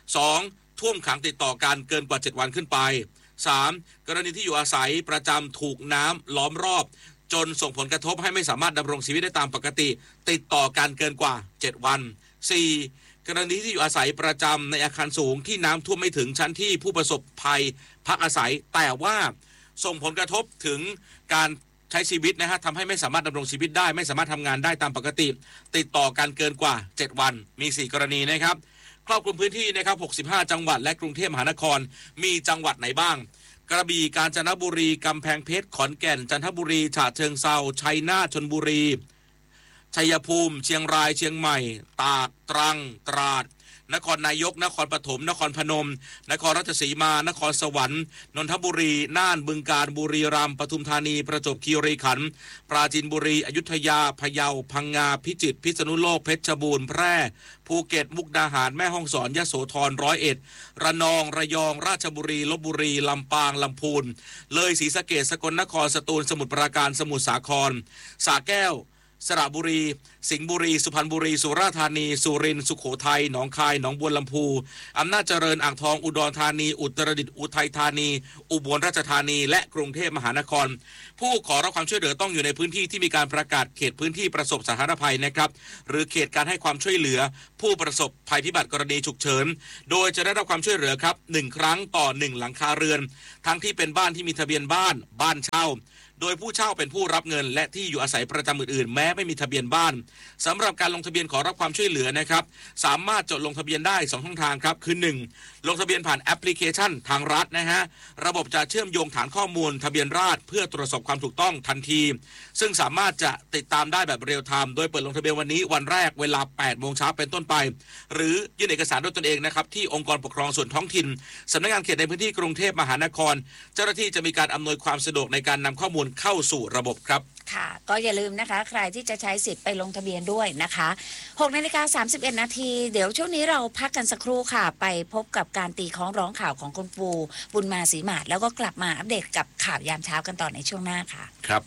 2. ท่วมขังติดต่อกันเกินกว่า7 วันขึ้นไป 3. กรณีที่อยู่อาศัยประจำถูกน้ำล้อมรอบจนส่งผลกระทบให้ไม่สามารถดำรงชีวิตได้ตามปกติติดต่อกันเกินกว่า7 วัน 4. กรณีที่อยู่อาศัยประจำในอาคารสูงที่น้ำท่วมไม่ถึงชั้นที่ผู้ประสบภัยพักอาศัยแต่ว่าส่งผลกระทบถึงการใช้ชีวิตนะฮะทำให้ไม่สามารถดำรงชีวิตได้ไม่สามารถทำงานได้ตามปกติติดต่อกันเกินกว่า7 วันมี4 กรณีนะครับครอบคลุมพื้นที่นะครับ65 จังหวัดและกรุงเทพมหานครมีจังหวัดไหนบ้างกระบี่กาญจนบุรีกำแพงเพชรขอนแก่นจันทบุรีฉะเชิงเทราชัยนาทชลบุรีชัยภูมิเชียงรายเชียงใหม่ตากตรังตราดนครนายกนครปฐมนครพนมนครราชสีมานครสวรรค์นนทบุรีน่านบึงกาฬบุรีรัมย์ปทุมธานีประจวบคีรีขันธ์ปราจีนบุรีอยุธยาพะเยาพังงาพิจิตรพิษณุโลกเพชรบูรณ์แพร่ภูเก็ตมุกดาหารแม่ฮ่องสอนยโสธร101ระนองระยองราชบุรีลพบุรีลำปางลำพูนเลยศรีสะเกษสกลนครสตูลสมุทรปราการสมุทรสาครสระแก้วสระบุรีสิงห์บุรีสุพรรณบุรีสุราษฎร์ธานีสุรินทร์สุโขทัยหนองคายหนองบัวลำพูอำนาจเจริญอ่างทองอุดรธานีอุตรดิตถ์อุทัยธานีอุบลราชธานีและกรุงเทพมหานครผู้ขอรับความช่วยเหลือต้องอยู่ในพื้นที่ที่มีการประกาศเขตพื้นที่ประสบสาธารณภัยนะครับหรือเขตการให้ความช่วยเหลือผู้ประสบภัยพิบัติกรณีฉุกเฉินโดยจะได้รับความช่วยเหลือครับ1 ครั้งต่อ1หลังคาเรือนทั้งที่เป็นบ้านที่มีทะเบียนบ้านเช่าโดยผู้เช่าเป็นผู้รับเงินและที่อยู่อาศัยประจำอื่นๆแม้ไม่มีทะเบียนบ้านสำหรับการลงทะเบียนขอรับความช่วยเหลือนะครับสามารถจดลงทะเบียนได้2 ช่องทางครับคือ1ลงทะเบียนผ่านแอปพลิเคชันทางรัฐนะฮะระบบจะเชื่อมโยงฐานข้อมูลทะเบียนราษฎรเพื่อตรวจสอบความถูกต้องทันทีซึ่งสามารถจะติดตามได้แบบเรียลไทม์โดยเปิดลงทะเบียนวันนี้วันแรกเวลา 8 โมงเช้าเป็นต้นไปหรือยื่นเอกสารด้วยตนเองนะครับที่องค์กรปกครองส่วนท้องถิ่นสำนักงานเขตในพื้นที่กรุงเทพมหานครเจ้าหน้าที่จะมีการอำนวยความสะดวกในการนำข้อมูลเข้าสู่ระบบครับค่ะก็อย่าลืมนะคะใครที่จะใช้สิทธิ์ไปลงทะเบียนด้วยนะคะ6:31 นาทีเดี๋ยวช่วงนี้เราพักกันสักครู่ค่ะไปพบกับการตีค้องร้องข่าวของคุณปูบุญมาศรีหมาดแล้วก็กลับมาอัปเดตกับข่าวยามเช้ากันต่อในช่วงหน้าค่ะครับ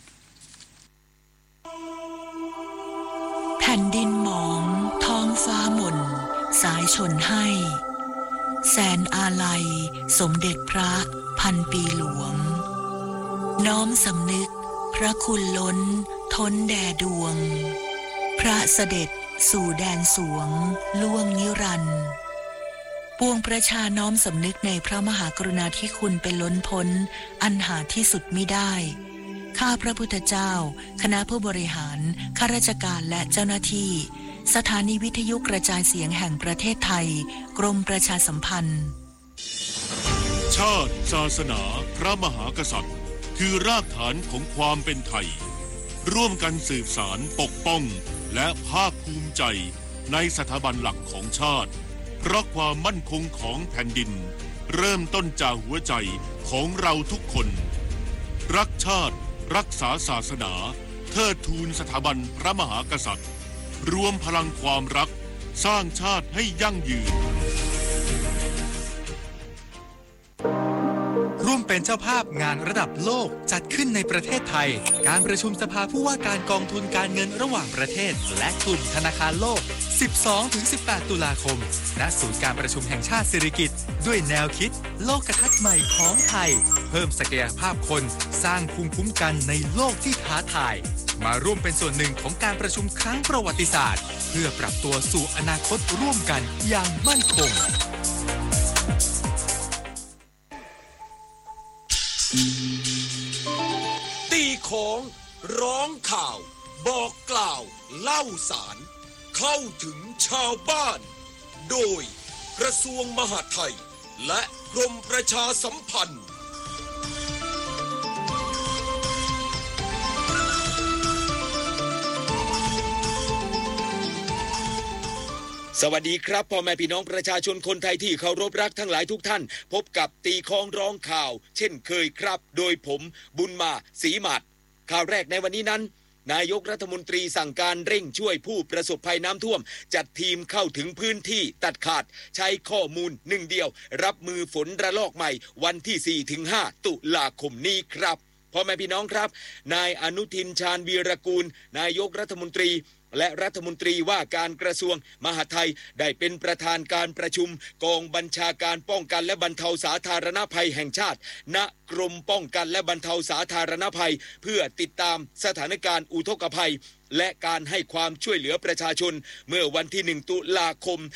แผ่นดินหมองท้องฟ้าหม่นสายชนให้แสนอาลัยสมเด็จพระพันปีหลวงน้อมสำนึกพระคุณล้นท้นแด่ดวงพระเสด็จสู่แดนสวงล่วงนิรันดร์ปวงประชาน้อมสำนึกในพระมหากรุณาธิคุณเป็นล้นพ้นอันหาที่สุดมิได้ข้าพระพุทธเจ้าคณะผู้บริหารข้าราชการและเจ้าหน้าที่สถานีวิทยุกระจายเสียงแห่งประเทศไทยกรมประชาสัมพันธ์ชาติศาสนาพระมหากษัตริย์คือรากฐานของความเป็นไทยร่วมกันสืบสานปกป้องและภาคภูมิใจในสถาบันหลักของชาติเพราะความมั่นคงของแผ่นดินเริ่มต้นจากหัวใจของเราทุกคนรักชาติรักษาศาสนาเทิดทูนสถาบันพระมหากษัตริย์รวมพลังความรักสร้างชาติให้ยั่งยืนร่วมเป็นเจ้าภาพงานระดับโลกจัดขึ้นในประเทศไทยการประชุมสภาผู้ว่าการกองทุนการเงินระหว่างประเทศและกลุ่มธนาคารโลก 12-18 ตุลาคมณศูนย์การประชุมแห่งชาติสิริกิติ์ด้วยแนวคิดโลกทัศน์ใหม่ของไทยเพิ่มศักยภาพคนสร้างภูมิคุ้มกันในโลกที่ท้าทายมาร่วมเป็นส่วนหนึ่งของการประชุมครั้งประวัติศาสตร์เพื่อปรับตัวสู่อนาคตร่วมกันอย่างมั่นคงตีของร้องข่าวบอกกล่าวเล่าสารเข้าถึงชาวบ้านโดยกระทรวงมหาดไทยและกรมประชาสัมพันธ์สวัสดีครับพ่อแม่พี่น้องประชาชนคนไทยที่เคารพรักทั้งหลายทุกท่านพบกับตีค้องร้องข่าวเช่นเคยครับโดยผมบุญมาศรีหมัดข่าวแรกในวันนี้นั้นนายกรัฐมนตรีสั่งการเร่งช่วยผู้ประสบภัยน้ำท่วมจัดทีมเข้าถึงพื้นที่ตัดขาดใช้ข้อมูลหนึ่งเดียวรับมือฝนระลอกใหม่วันที่ 4-5 ตุลาคมนี้ครับพ่อแม่พี่น้องครับนายอนุทินชาญวีรกูลนายกรัฐมนตรีและรัฐมนตรีว่าการกระทรวงมหาดไทยได้เป็นประธานการประชุมกองบัญชาการป้องกันและบรรเทาสาธารณภัยแห่งชาติณกรมป้องกันและบรรเทาสาธารณภัยเพื่อติดตามสถานการณ์อุทกภัยและการให้ความช่วยเหลือประชาชนเมื่อวันที่ 1 ตุลาคม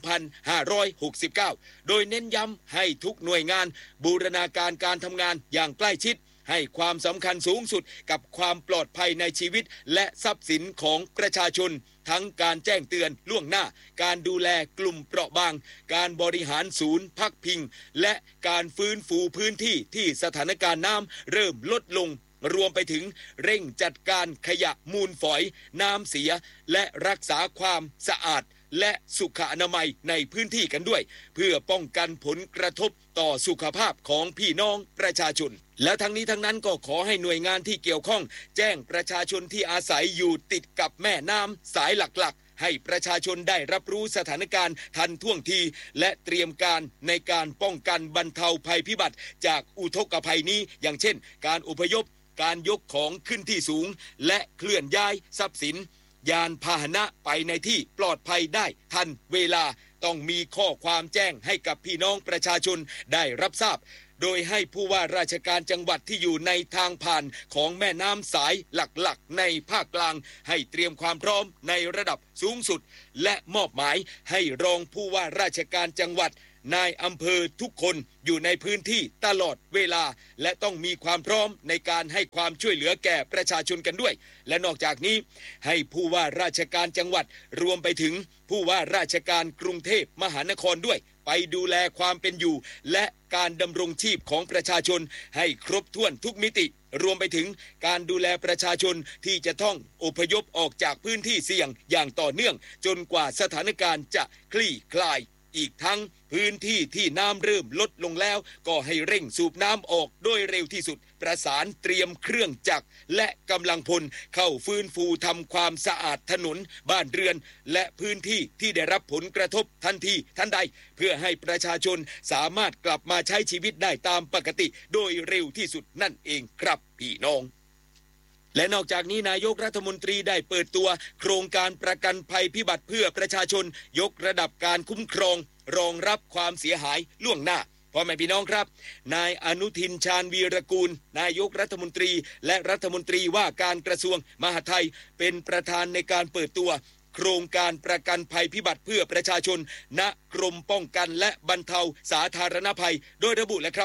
2569 โดยเน้นย้ำให้ทุกหน่วยงานบูรณาการการทำงานอย่างใกล้ชิดให้ความสำคัญสูงสุดกับความปลอดภัยในชีวิตและทรัพย์สินของประชาชนทั้งการแจ้งเตือนล่วงหน้าการดูแลกลุ่มเปราะบางการบริหารศูนย์พักพิงและการฟื้นฟูพื้นที่ที่สถานการณ์น้ำเริ่มลดลงรวมไปถึงเร่งจัดการขยะมูลฝอยน้ำเสียและรักษาความสะอาดและสุขอนามัยในพื้นที่กันด้วยเพื่อป้องกันผลกระทบต่อสุขภาพของพี่น้องประชาชนแล้วทั้งนี้ทั้งนั้นก็ขอให้หน่วยงานที่เกี่ยวข้องแจ้งประชาชนที่อาศัยอยู่ติดกับแม่น้ำสายหลักๆให้ประชาชนได้รับรู้สถานการณ์ทันท่วงทีและเตรียมการในการป้องกันบรรเทาภัยพิบัติจากอุทกภัยนี้อย่างเช่นการอพยพการยกของขึ้นที่สูงและเคลื่อนย้ายทรัพย์สินยานพาหนะไปในที่ปลอดภัยได้ทันเวลาต้องมีข้อความแจ้งให้กับพี่น้องประชาชนได้รับทราบโดยให้ผู้ว่าราชการจังหวัดที่อยู่ในทางผ่านของแม่น้ำสายหลักๆในภาคกลางให้เตรียมความพร้อมในระดับสูงสุดและมอบหมายให้รองผู้ว่าราชการจังหวัดนายอำเภอทุกคนอยู่ในพื้นที่ตลอดเวลาและต้องมีความพร้อมในการให้ความช่วยเหลือแก่ประชาชนกันด้วยและนอกจากนี้ให้ผู้ว่าราชการจังหวัดรวมไปถึงผู้ว่าราชการกรุงเทพมหานครด้วยไปดูแลความเป็นอยู่และการดำรงชีพของประชาชนให้ครบถ้วนทุกมิติรวมไปถึงการดูแลประชาชนที่จะต้องอพยพออกจากพื้นที่เสี่ยงอย่างต่อเนื่องจนกว่าสถานการณ์จะคลี่คลายอีกทั้งพื้นที่ที่น้ำเริ่มลดลงแล้วก็ให้เร่งสูบน้ำออกโดยเร็วที่สุดประสานเตรียมเครื่องจักรและกำลังพลเข้าฟื้นฟูทำความสะอาดถนนบ้านเรือนและพื้นที่ที่ได้รับผลกระทบทันทีทันใดเพื่อให้ประชาชนสามารถกลับมาใช้ชีวิตได้ตามปกติโดยเร็วที่สุดนั่นเองครับพี่น้องและนอกจากนี้นายกรัฐมนตรีได้เปิดตัวโครงการประกันภัยพิบัติเพื่อประชาชนยกระดับการคุ้มครองรองรับความเสียหายล่วงหน้าพ่อแม่พี่น้องครับนายอนุทินชาญวีรกูลนายกรัฐมนตรีและรัฐมนตรีว่าการกระทรวงมหาดไทยเป็นประธานในการเปิดตัวโครงการประกันภัยพิบัติเพื่อประชาชนณกรมป้องกันและบรรเทาสาธารณภัยโดยระบุแล้วครับว่า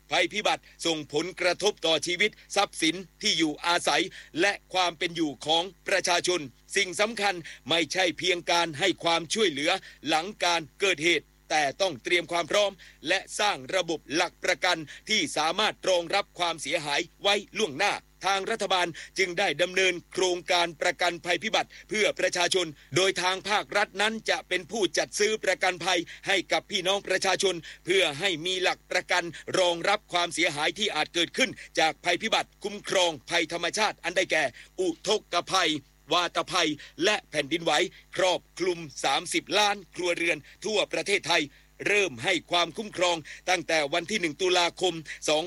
ภัยพิบัติส่งผลกระทบต่อชีวิตทรัพย์สินที่อยู่อาศัยและความเป็นอยู่ของประชาชนสิ่งสำคัญไม่ใช่เพียงการให้ความช่วยเหลือหลังการเกิดเหตุแต่ต้องเตรียมความพร้อมและสร้างระบบหลักประกันที่สามารถรองรับความเสียหายไว้ล่วงหน้าทางรัฐบาลจึงได้ดำเนินโครงการประกันภัยพิบัติเพื่อประชาชนโดยทางภาครัฐนั้นจะเป็นผู้จัดซื้อประกันภัยให้กับพี่น้องประชาชนเพื่อให้มีหลักประกันรองรับความเสียหายที่อาจเกิดขึ้นจากภัยพิบัติคุ้มครองภัยธรรมชาติอันได้แก่อุทกภัยวาตภัยและแผ่นดินไหวครอบคลุม30 ล้านครัวเรือนทั่วประเทศไทยเริ่มให้ความคุ้มครองตั้งแต่วันที่1ตุลาคม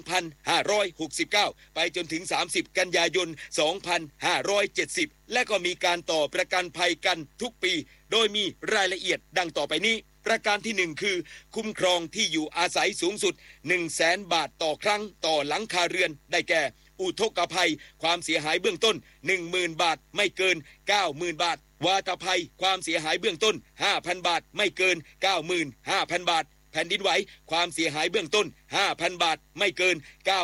2569ไปจนถึง30กันยายน2570และก็มีการต่อประกันภัยกันทุกปีโดยมีรายละเอียดดังต่อไปนี้ประการที่1คือคุ้มครองที่อยู่อาศัยสูงสุด 100,000 บาทต่อครั้งต่อหลังคาเรือนได้แก่อุทกภัยความเสียหายเบื้องต้น 10,000 บาทไม่เกิน 90,000 บาทวาตภัยความเสียหายเบื้องต้น 5,000 บาทไม่เกิน 95,000 บาทแผ่นดินไหวความเสียหายเบื้องต้น 5,000 บาทไม่เกิน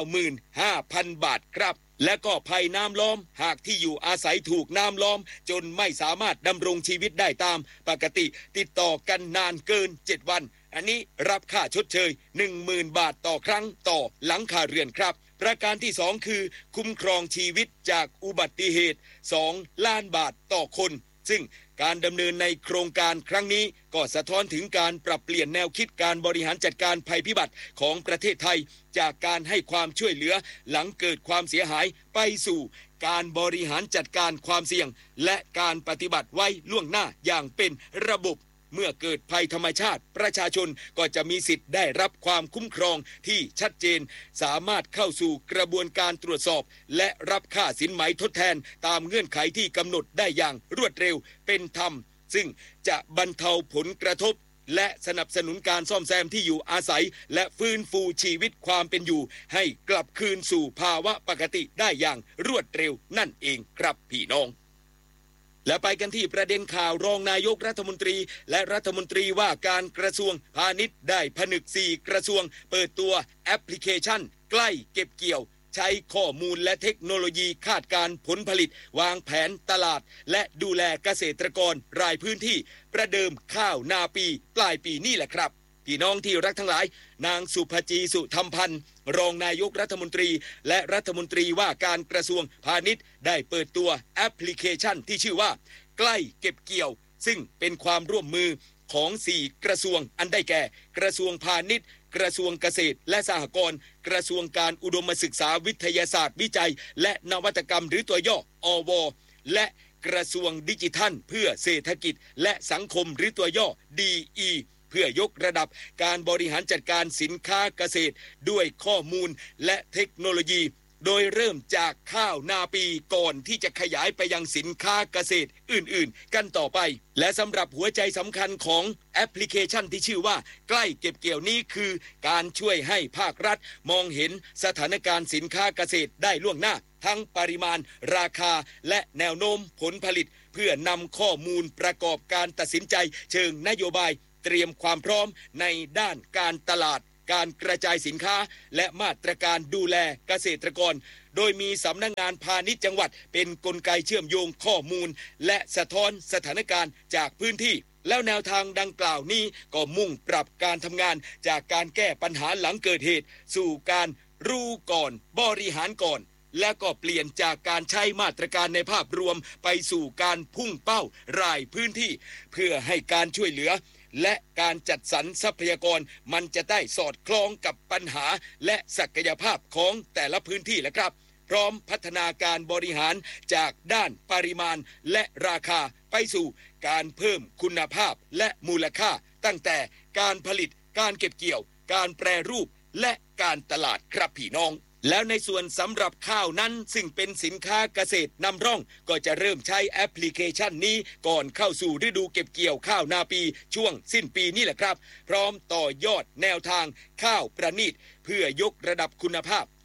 95,000 บาทครับและก็ภัยน้ำล้อมหากที่อยู่อาศัยถูกน้ำล้อมจนไม่สามารถดำรงชีวิตได้ตามปกติติดต่อกันนานเกิน7วันอันนี้รับค่าชดเชย 10,000 บาทต่อครั้งต่อหลังคาเรือนครับประการที่2คือคุ้มครองชีวิตจากอุบัติเหตุ2 ล้านบาทต่อคนซึ่งการดำเนินในโครงการครั้งนี้ก็สะท้อนถึงการปรับเปลี่ยนแนวคิดการบริหารจัดการภัยพิบัติของประเทศไทยจากการให้ความช่วยเหลือหลังเกิดความเสียหายไปสู่การบริหารจัดการความเสี่ยงและการปฏิบัติไว้ล่วงหน้าอย่างเป็นระบบเมื่อเกิดภัยธรรมชาติประชาชนก็จะมีสิทธิ์ได้รับความคุ้มครองที่ชัดเจนสามารถเข้าสู่กระบวนการตรวจสอบและรับค่าสินไหมทดแทนตามเงื่อนไขที่กำหนดได้อย่างรวดเร็วเป็นธรรมซึ่งจะบรรเทาผลกระทบและสนับสนุนการซ่อมแซมที่อยู่อาศัยและฟื้นฟูชีวิตความเป็นอยู่ให้กลับคืนสู่ภาวะปกติได้อย่างรวดเร็วนั่นเองครับพี่น้องและไปกันที่ประเด็นข่าวรองนายกรัฐมนตรีและรัฐมนตรีว่าการกระทรวงพาณิชย์ได้ผนึก4กระทรวงเปิดตัวแอปพลิเคชันใกล้เก็บเกี่ยวใช้ข้อมูลและเทคโนโลยีคาดการผลผลิตวางแผนตลาดและดูแลเกษตรกรรายพื้นที่ประเดิมข้าวนาปีปลายปีนี่แหละครับพี่น้องที่รักทั้งหลายนางสุภจีสุธรรมพันธ์รองนายกรัฐมนตรีและรัฐมนตรีว่าการกระทรวงพาณิชย์ได้เปิดตัวแอปพลิเคชันที่ชื่อว่าใกล้เก็บเกี่ยวซึ่งเป็นความร่วมมือของ4กระทรวงอันได้แก่กระทรวงพาณิชย์กระทรวงเกษตรและสหกรณ์กระทรวงการอุดมศึกษาวิทยาศาสตร์วิจัยและนวัตกรรมหรือตัวย่ออวและกระทรวงดิจิทัลเพื่อเศรษฐกิจและสังคมหรือตัวย่อ DE เพื่อยกระดับการบริหารจัดการสินค้าเกษตรด้วยข้อมูลและเทคโนโลยีโดยเริ่มจากข้าวนาปีก่อนที่จะขยายไปยังสินค้าเกษตรอื่นๆกันต่อไปและสำหรับหัวใจสำคัญของแอปพลิเคชันที่ชื่อว่าใกล้เก็บเกี่ยวนี้คือการช่วยให้ภาครัฐมองเห็นสถานการณ์สินค้าเกษตรได้ล่วงหน้าทั้งปริมาณราคาและแนวโน้มผลผลิตเพื่อนำข้อมูลประกอบการตัดสินใจเชิงนโยบายเตรียมความพร้อมในด้านการตลาดการกระจายสินค้าและมาตรการดูแลเกษตรกรโดยมีสำนักงานพาณิชย์จังหวัดเป็นกลไกเชื่อมโยงข้อมูลและสะท้อนสถานการณ์จากพื้นที่แล้วแนวทางดังกล่าวนี้ก็มุ่งปรับการทำงานจากการแก้ปัญหาหลังเกิดเหตุสู่การรู้ก่อนบริหารก่อนและก็เปลี่ยนจากการใช้มาตรการในภาพรวมไปสู่การพุ่งเป้ารายพื้นที่เพื่อให้การช่วยเหลือและการจัดสรรทรัพยากรมันจะได้สอดคล้องกับปัญหาและศักยภาพของแต่ละพื้นที่แหละครับพร้อมพัฒนาการบริหารจากด้านปริมาณและราคาไปสู่การเพิ่มคุณภาพและมูลค่าตั้งแต่การผลิตการเก็บเกี่ยวการแปรรูปและการตลาดครับพี่น้องแล้วในส่วนสำหรับข้าวนั้นซึ่งเป็นสินค้าเกษตรนำร่องก็จะเริ่มใช้แอปพลิเคชันนี้ก่อนเข้าสู่ฤดูเก็บเกี่ยวข้าวนาปีช่วงสิ้นปีนี่แหละครับพร้อมต่อยอดแนวทางข้าวประณีตเพื่อยกระดับคุณภาพ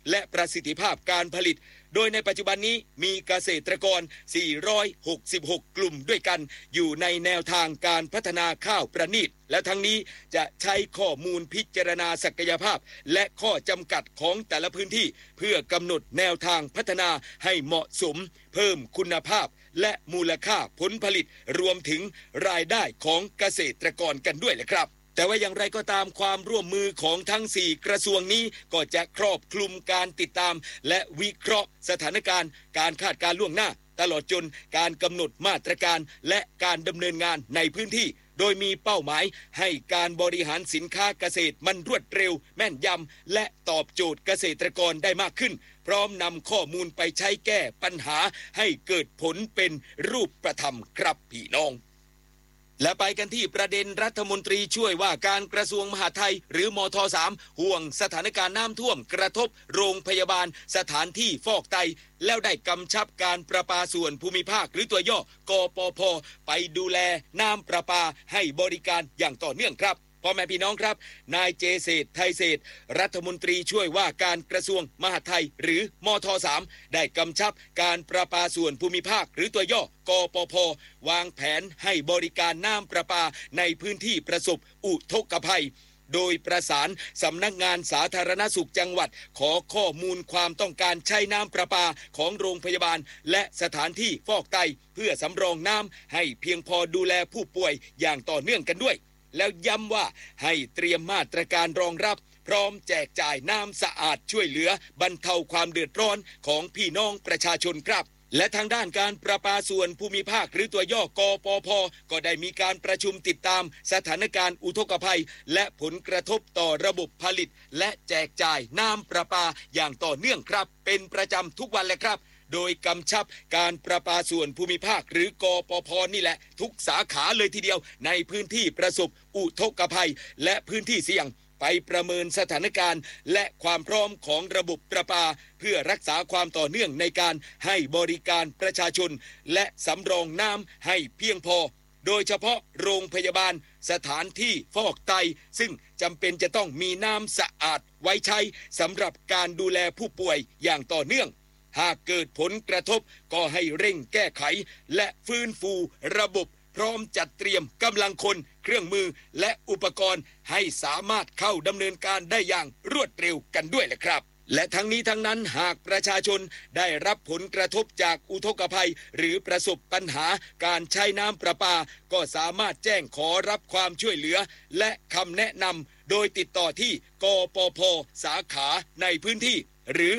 และประสิทธิภาพการผลิตโดยในปัจจุบันนี้มีเกษตรกร466กลุ่มด้วยกันอยู่ในแนวทางการพัฒนาข้าวประณีตและทั้งนี้จะใช้ข้อมูลพิจารณาศักยภาพและข้อจำกัดของแต่ละพื้นที่เพื่อกำหนดแนวทางพัฒนาให้เหมาะสมเพิ่มคุณภาพและมูลค่าผลผลิตรวมถึงรายได้ของเกษตรกรกันด้วยแหละครับแต่ว่าอย่างไรก็ตามความร่วมมือของทั้ง4กระทรวงนี้ก็จะครอบคลุมการติดตามและวิเคราะห์สถานการณ์การคาดการณ์ล่วงหน้าตลอดจนการกำหนดมาตรการและการดำเนินงานในพื้นที่โดยมีเป้าหมายให้การบริหารสินค้าเกษตรมันรวดเร็วแม่นยำและตอบโจทย์เกษตรกรได้มากขึ้นพร้อมนำข้อมูลไปใช้แก้ปัญหาให้เกิดผลเป็นรูปธรรมครับพี่น้องและไปกันที่ประเด็นรัฐมนตรีช่วยว่าการกระทรวงมหาดไทยหรือมท3ห่วงสถานการณ์น้ำท่วมกระทบโรงพยาบาลสถานที่ฟอกไตแล้วได้กำชับการประปาส่วนภูมิภาคหรือตัวย่อกปพไปดูแลน้ำประปาให้บริการอย่างต่อเนื่องครับพ่อแม่พี่น้องครับนายเจเศรษฐ์ไทยเศรษฐ์รัฐมนตรีช่วยว่าการกระทรวงมหาดไทยหรือมท3ได้กำชับการประปาส่วนภูมิภาคหรือตัวย่อกปพวางแผนให้บริการน้ำประปาในพื้นที่ประสบอุทกภัยโดยประสานสำนักงานสาธารณสุขจังหวัดขอข้อมูลความต้องการใช้น้ำประปาของโรงพยาบาลและสถานที่ฟอกไตเพื่อสำรองน้ำให้เพียงพอดูแลผู้ป่วยอย่างต่อเนื่องกันด้วยแล้วย้ำว่าให้เตรียมมาตรการรองรับพร้อมแจกจ่ายน้ำสะอาดช่วยเหลือบรรเทาความเดือดร้อนของพี่น้องประชาชนครับและทางด้านการประปาส่วนภูมิภาคหรือตัวย่อกปพก็ได้มีการประชุมติดตามสถานการณ์อุทกภัยและผลกระทบต่อระบบผลิตและแจกจ่ายน้ำประปาอย่างต่อเนื่องครับเป็นประจำทุกวันเลยครับโดยกำชับการประปาส่วนภูมิภาคหรือกปพนี่แหละทุกสาขาเลยทีเดียวในพื้นที่ประสบอุทกภัยและพื้นที่เสี่ยงไปประเมินสถานการณ์และความพร้อมของระบบประปาเพื่อรักษาความต่อเนื่องในการให้บริการประชาชนและสำรองน้ำให้เพียงพอโดยเฉพาะโรงพยาบาลสถานที่ฟอกไตซึ่งจำเป็นจะต้องมีน้ำสะอาดไว้ใช้สำหรับการดูแลผู้ป่วยอย่างต่อเนื่องหากเกิดผลกระทบก็ให้เร่งแก้ไขและฟื้นฟูระบบพร้อมจัดเตรียมกำลังคนเครื่องมือและอุปกรณ์ให้สามารถเข้าดำเนินการได้อย่างรวดเร็วกันด้วยแหละครับและทั้งนี้ทั้งนั้นหากประชาชนได้รับผลกระทบจากอุทกภัยหรือประสบปัญหาการใช้น้ำประปาก็สามารถแจ้งขอรับความช่วยเหลือและคำแนะนำโดยติดต่อที่กปพสาขาในพื้นที่หรือ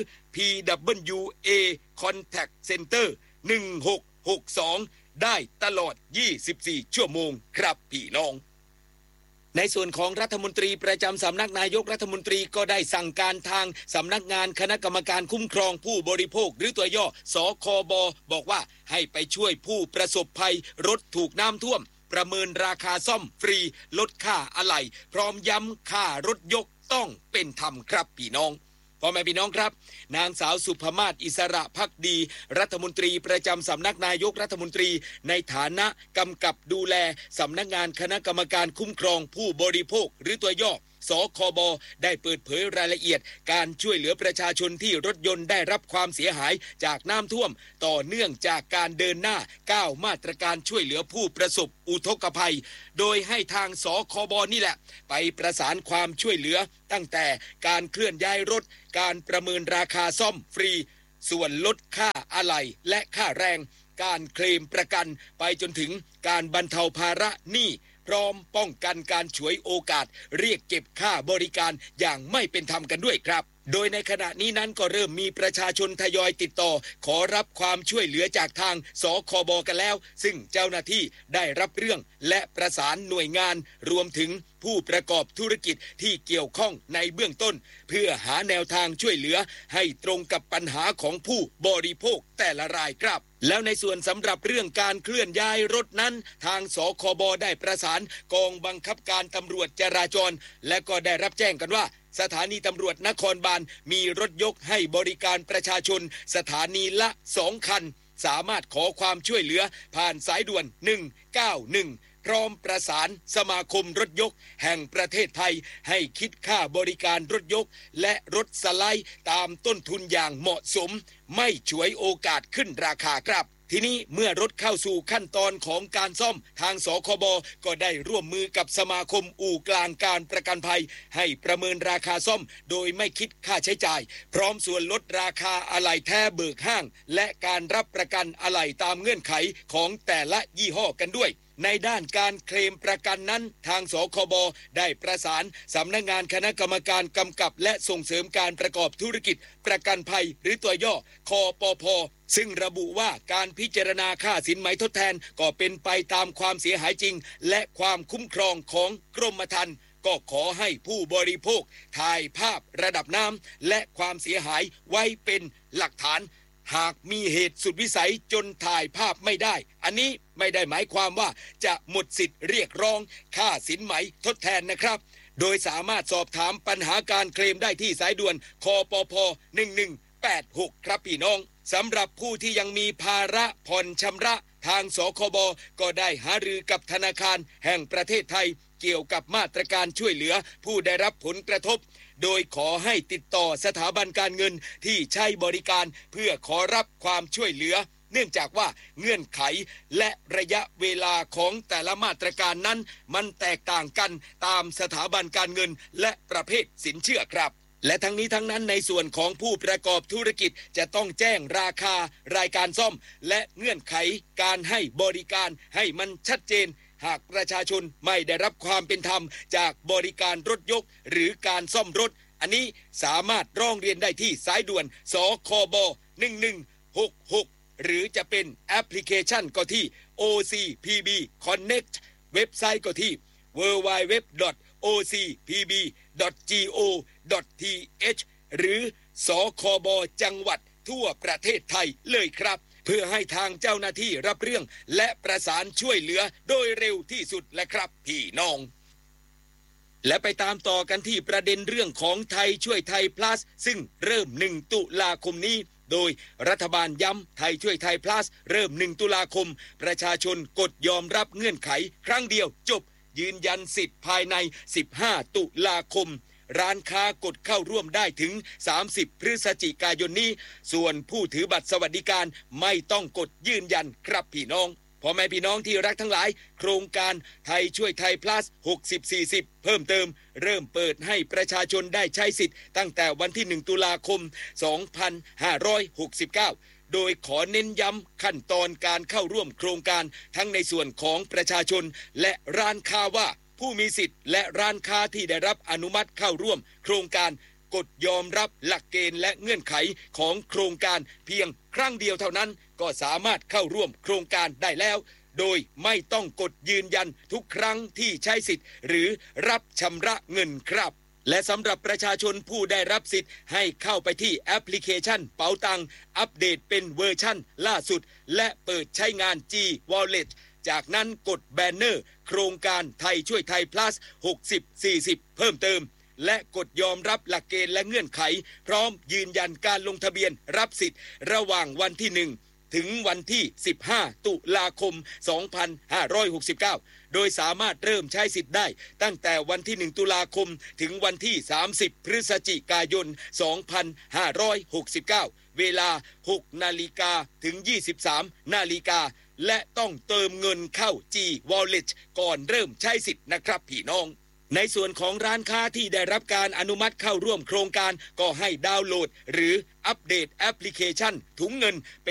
PWA Contact Center 1662ได้ตลอด24ชั่วโมงครับพี่น้องในส่วนของรัฐมนตรีประจำสำนักนายกรัฐมนตรีก็ได้สั่งการทางสำนักงานคณะกรรมการคุ้มครองผู้บริโภคหรือตัวย่อสคบบอกว่าให้ไปช่วยผู้ประสบภัยรถถูกน้ำท่วมประเมินราคาซ่อมฟรีลดค่าอะไหล่พร้อมย้ำค่ารถยกต้องเป็นธรรมครับพี่น้องพ่อแม่พี่น้องครับนางสาวสุภมาศอิสระภักดีรัฐมนตรีประจำสำนักนายกรัฐมนตรีในฐานะกำกับดูแลสำนักงานคณะกรรมการคุ้มครองผู้บริโภคหรือตัวย่อสคบได้เปิดเผยรายละเอียดการช่วยเหลือประชาชนที่รถยนต์ได้รับความเสียหายจากน้ำท่วมต่อเนื่องจากการเดินหน้าก้าวมาตรการช่วยเหลือผู้ประสบอุทกภัยโดยให้ทางสคบนี่แหละไปประสานความช่วยเหลือตั้งแต่การเคลื่อนย้ายรถการประเมินราคาซ่อมฟรีส่วนลดค่าอะไหล่และค่าแรงการเคลมประกันไปจนถึงการบรรเทาภาระหนี้พร้อมป้องกันการฉวยโอกาสเรียกเก็บค่าบริการอย่างไม่เป็นธรรมกันด้วยครับโดยในขณะนี้นั้นก็เริ่มมีประชาชนทยอยติดต่อขอรับความช่วยเหลือจากทางสคบกันแล้วซึ่งเจ้าหน้าที่ได้รับเรื่องและประสานหน่วยงานรวมถึงผู้ประกอบธุรกิจที่เกี่ยวข้องในเบื้องต้นเพื่อหาแนวทางช่วยเหลือให้ตรงกับปัญหาของผู้บริโภคแต่ละรายครับแล้วในส่วนสำหรับเรื่องการเคลื่อนย้ายรถนั้นทางสคบได้ประสานกองบังคับการตำรวจจราจรและก็ได้รับแจ้งกันว่าสถานีตำรวจนครบาลมีรถยกให้บริการประชาชนสถานีละ2คันสามารถขอความช่วยเหลือผ่านสายด่วน191 พร้อมประสานสมาคมรถยกแห่งประเทศไทยให้คิดค่าบริการรถยกและรถสไลด์ตามต้นทุนอย่างเหมาะสมไม่ฉวยโอกาสขึ้นราคาครับทีนี้เมื่อรถเข้าสู่ขั้นตอนของการซ่อมทางสคบก็ได้ร่วมมือกับสมาคมอู่กลางการประกันภัยให้ประเมินราคาซ่อมโดยไม่คิดค่าใช้จ่ายพร้อมส่วนลดราคาอะไหล่แท้เบิกห้างและการรับประกันอะไหล่ตามเงื่อนไขของแต่ละยี่ห้อกันด้วยในด้านการเคลมประกันนั้นทางสคบได้ประสานสำนักงานคณะกรรมการกำกับและส่งเสริมการประกอบธุรกิจประกันภัยหรือตัวย่อคปภ.ซึ่งระบุว่าการพิจารณาค่าสินไหมทดแทนก็เป็นไปตามความเสียหายจริงและความคุ้มครองของกรมธรรม์ก็ขอให้ผู้บริโภคถ่ายภาพระดับน้ำและความเสียหายไว้เป็นหลักฐานหากมีเหตุสุดวิสัยจนถ่ายภาพไม่ได้อันนี้ไม่ได้หมายความว่าจะหมดสิทธิ์เรียกร้องค่าสินไหมทดแทนนะครับโดยสามารถสอบถามปัญหาการเคลมได้ที่สายด่วนคปภ1186ครับพี่น้องสำหรับผู้ที่ยังมีภาระผ่อนชำระทางสคบก็ได้หารือกับธนาคารแห่งประเทศไทยเกี่ยวกับมาตรการช่วยเหลือผู้ได้รับผลกระทบโดยขอให้ติดต่อสถาบันการเงินที่ใช้บริการเพื่อขอรับความช่วยเหลือเนื่องจากว่าเงื่อนไขและระยะเวลาของแต่ละมาตรการนั้นมันแตกต่างกันตามสถาบันการเงินและประเภทสินเชื่อครับและทั้งนี้ทั้งนั้นในส่วนของผู้ประกอบธุรกิจจะต้องแจ้งราคารายการซ่อมและเงื่อนไขการให้บริการให้มันชัดเจนหากประชาชนไม่ได้รับความเป็นธรรมจากบริการรถยกหรือการซ่อมรถอันนี้สามารถร้องเรียนได้ที่สายด่วนสคบ1166หรือจะเป็นแอปพลิเคชันก็ที่ OCPB Connect เว็บไซต์ก็ที่ www.ocpb.go.th หรือสคบจังหวัดทั่วประเทศไทยเลยครับเพื่อให้ทางเจ้าหน้าที่รับเรื่องและประสานช่วยเหลือโดยเร็วที่สุดแหละครับพี่น้องและไปตามต่อกันที่ประเด็นเรื่องของไทยช่วยไทย plus ซึ่งเริ่ม1ตุลาคมนี้โดยรัฐบาลย้ำไทยช่วยไทย plus เริ่ม1ตุลาคมประชาชนกดยอมรับเงื่อนไขครั้งเดียวจบยืนยันสิทธิ์ภายใน15ตุลาคมร้านค้ากดเข้าร่วมได้ถึง30พฤศจิกายนนี้ส่วนผู้ถือบัตรสวัสดิการไม่ต้องกดยืนยันครับพี่น้องพ่อแม่พี่น้องที่รักทั้งหลายโครงการไทยช่วยไทย plus 60-40 เพิ่มเติมเริ่มเปิดให้ประชาชนได้ใช้สิทธิ์ตั้งแต่วันที่1ตุลาคม2569โดยขอเน้นย้ำขั้นตอนการเข้าร่วมโครงการทั้งในส่วนของประชาชนและร้านค้าว่าผู้มีสิทธิ์และร้านค้าที่ได้รับอนุมัติเข้าร่วมโครงการกดยอมรับหลักเกณฑ์และเงื่อนไขของโครงการเพียงครั้งเดียวเท่านั้นก็สามารถเข้าร่วมโครงการได้แล้วโดยไม่ต้องกดยืนยันทุกครั้งที่ใช้สิทธิ์หรือรับชำระเงินครับและสำหรับประชาชนผู้ได้รับสิทธิ์ให้เข้าไปที่แอปพลิเคชันเป๋าตังอัปเดตเป็นเวอร์ชั่นล่าสุดและเปิดใช้งาน G Wallet จากนั้นกดแบนเนอร์โครงการไทยช่วยไทย plus 60-40 เพิ่มเติมและกดยอมรับหลักเกณฑ์และเงื่อนไขพร้อมยืนยันการลงทะเบียนรับสิทธิ์ระหว่างวันที่1ถึงวันที่15ตุลาคม2569โดยสามารถเริ่มใช้สิทธิ์ได้ตั้งแต่วันที่1ตุลาคมถึงวันที่30พฤศจิกายน2569เวลา 6 นาฬิกาถึง 23 นาฬิกาและต้องเติมเงินเข้า G Wallet ก่อนเริ่มใช้สิทธิ์นะครับพี่น้องในส่วนของร้านค้าที่ได้รับการอนุมัติเข้าร่วมโครงการก็ให้ดาวน์โหลดหรืออัปเดตแอปพลิเคชันถุงเงิน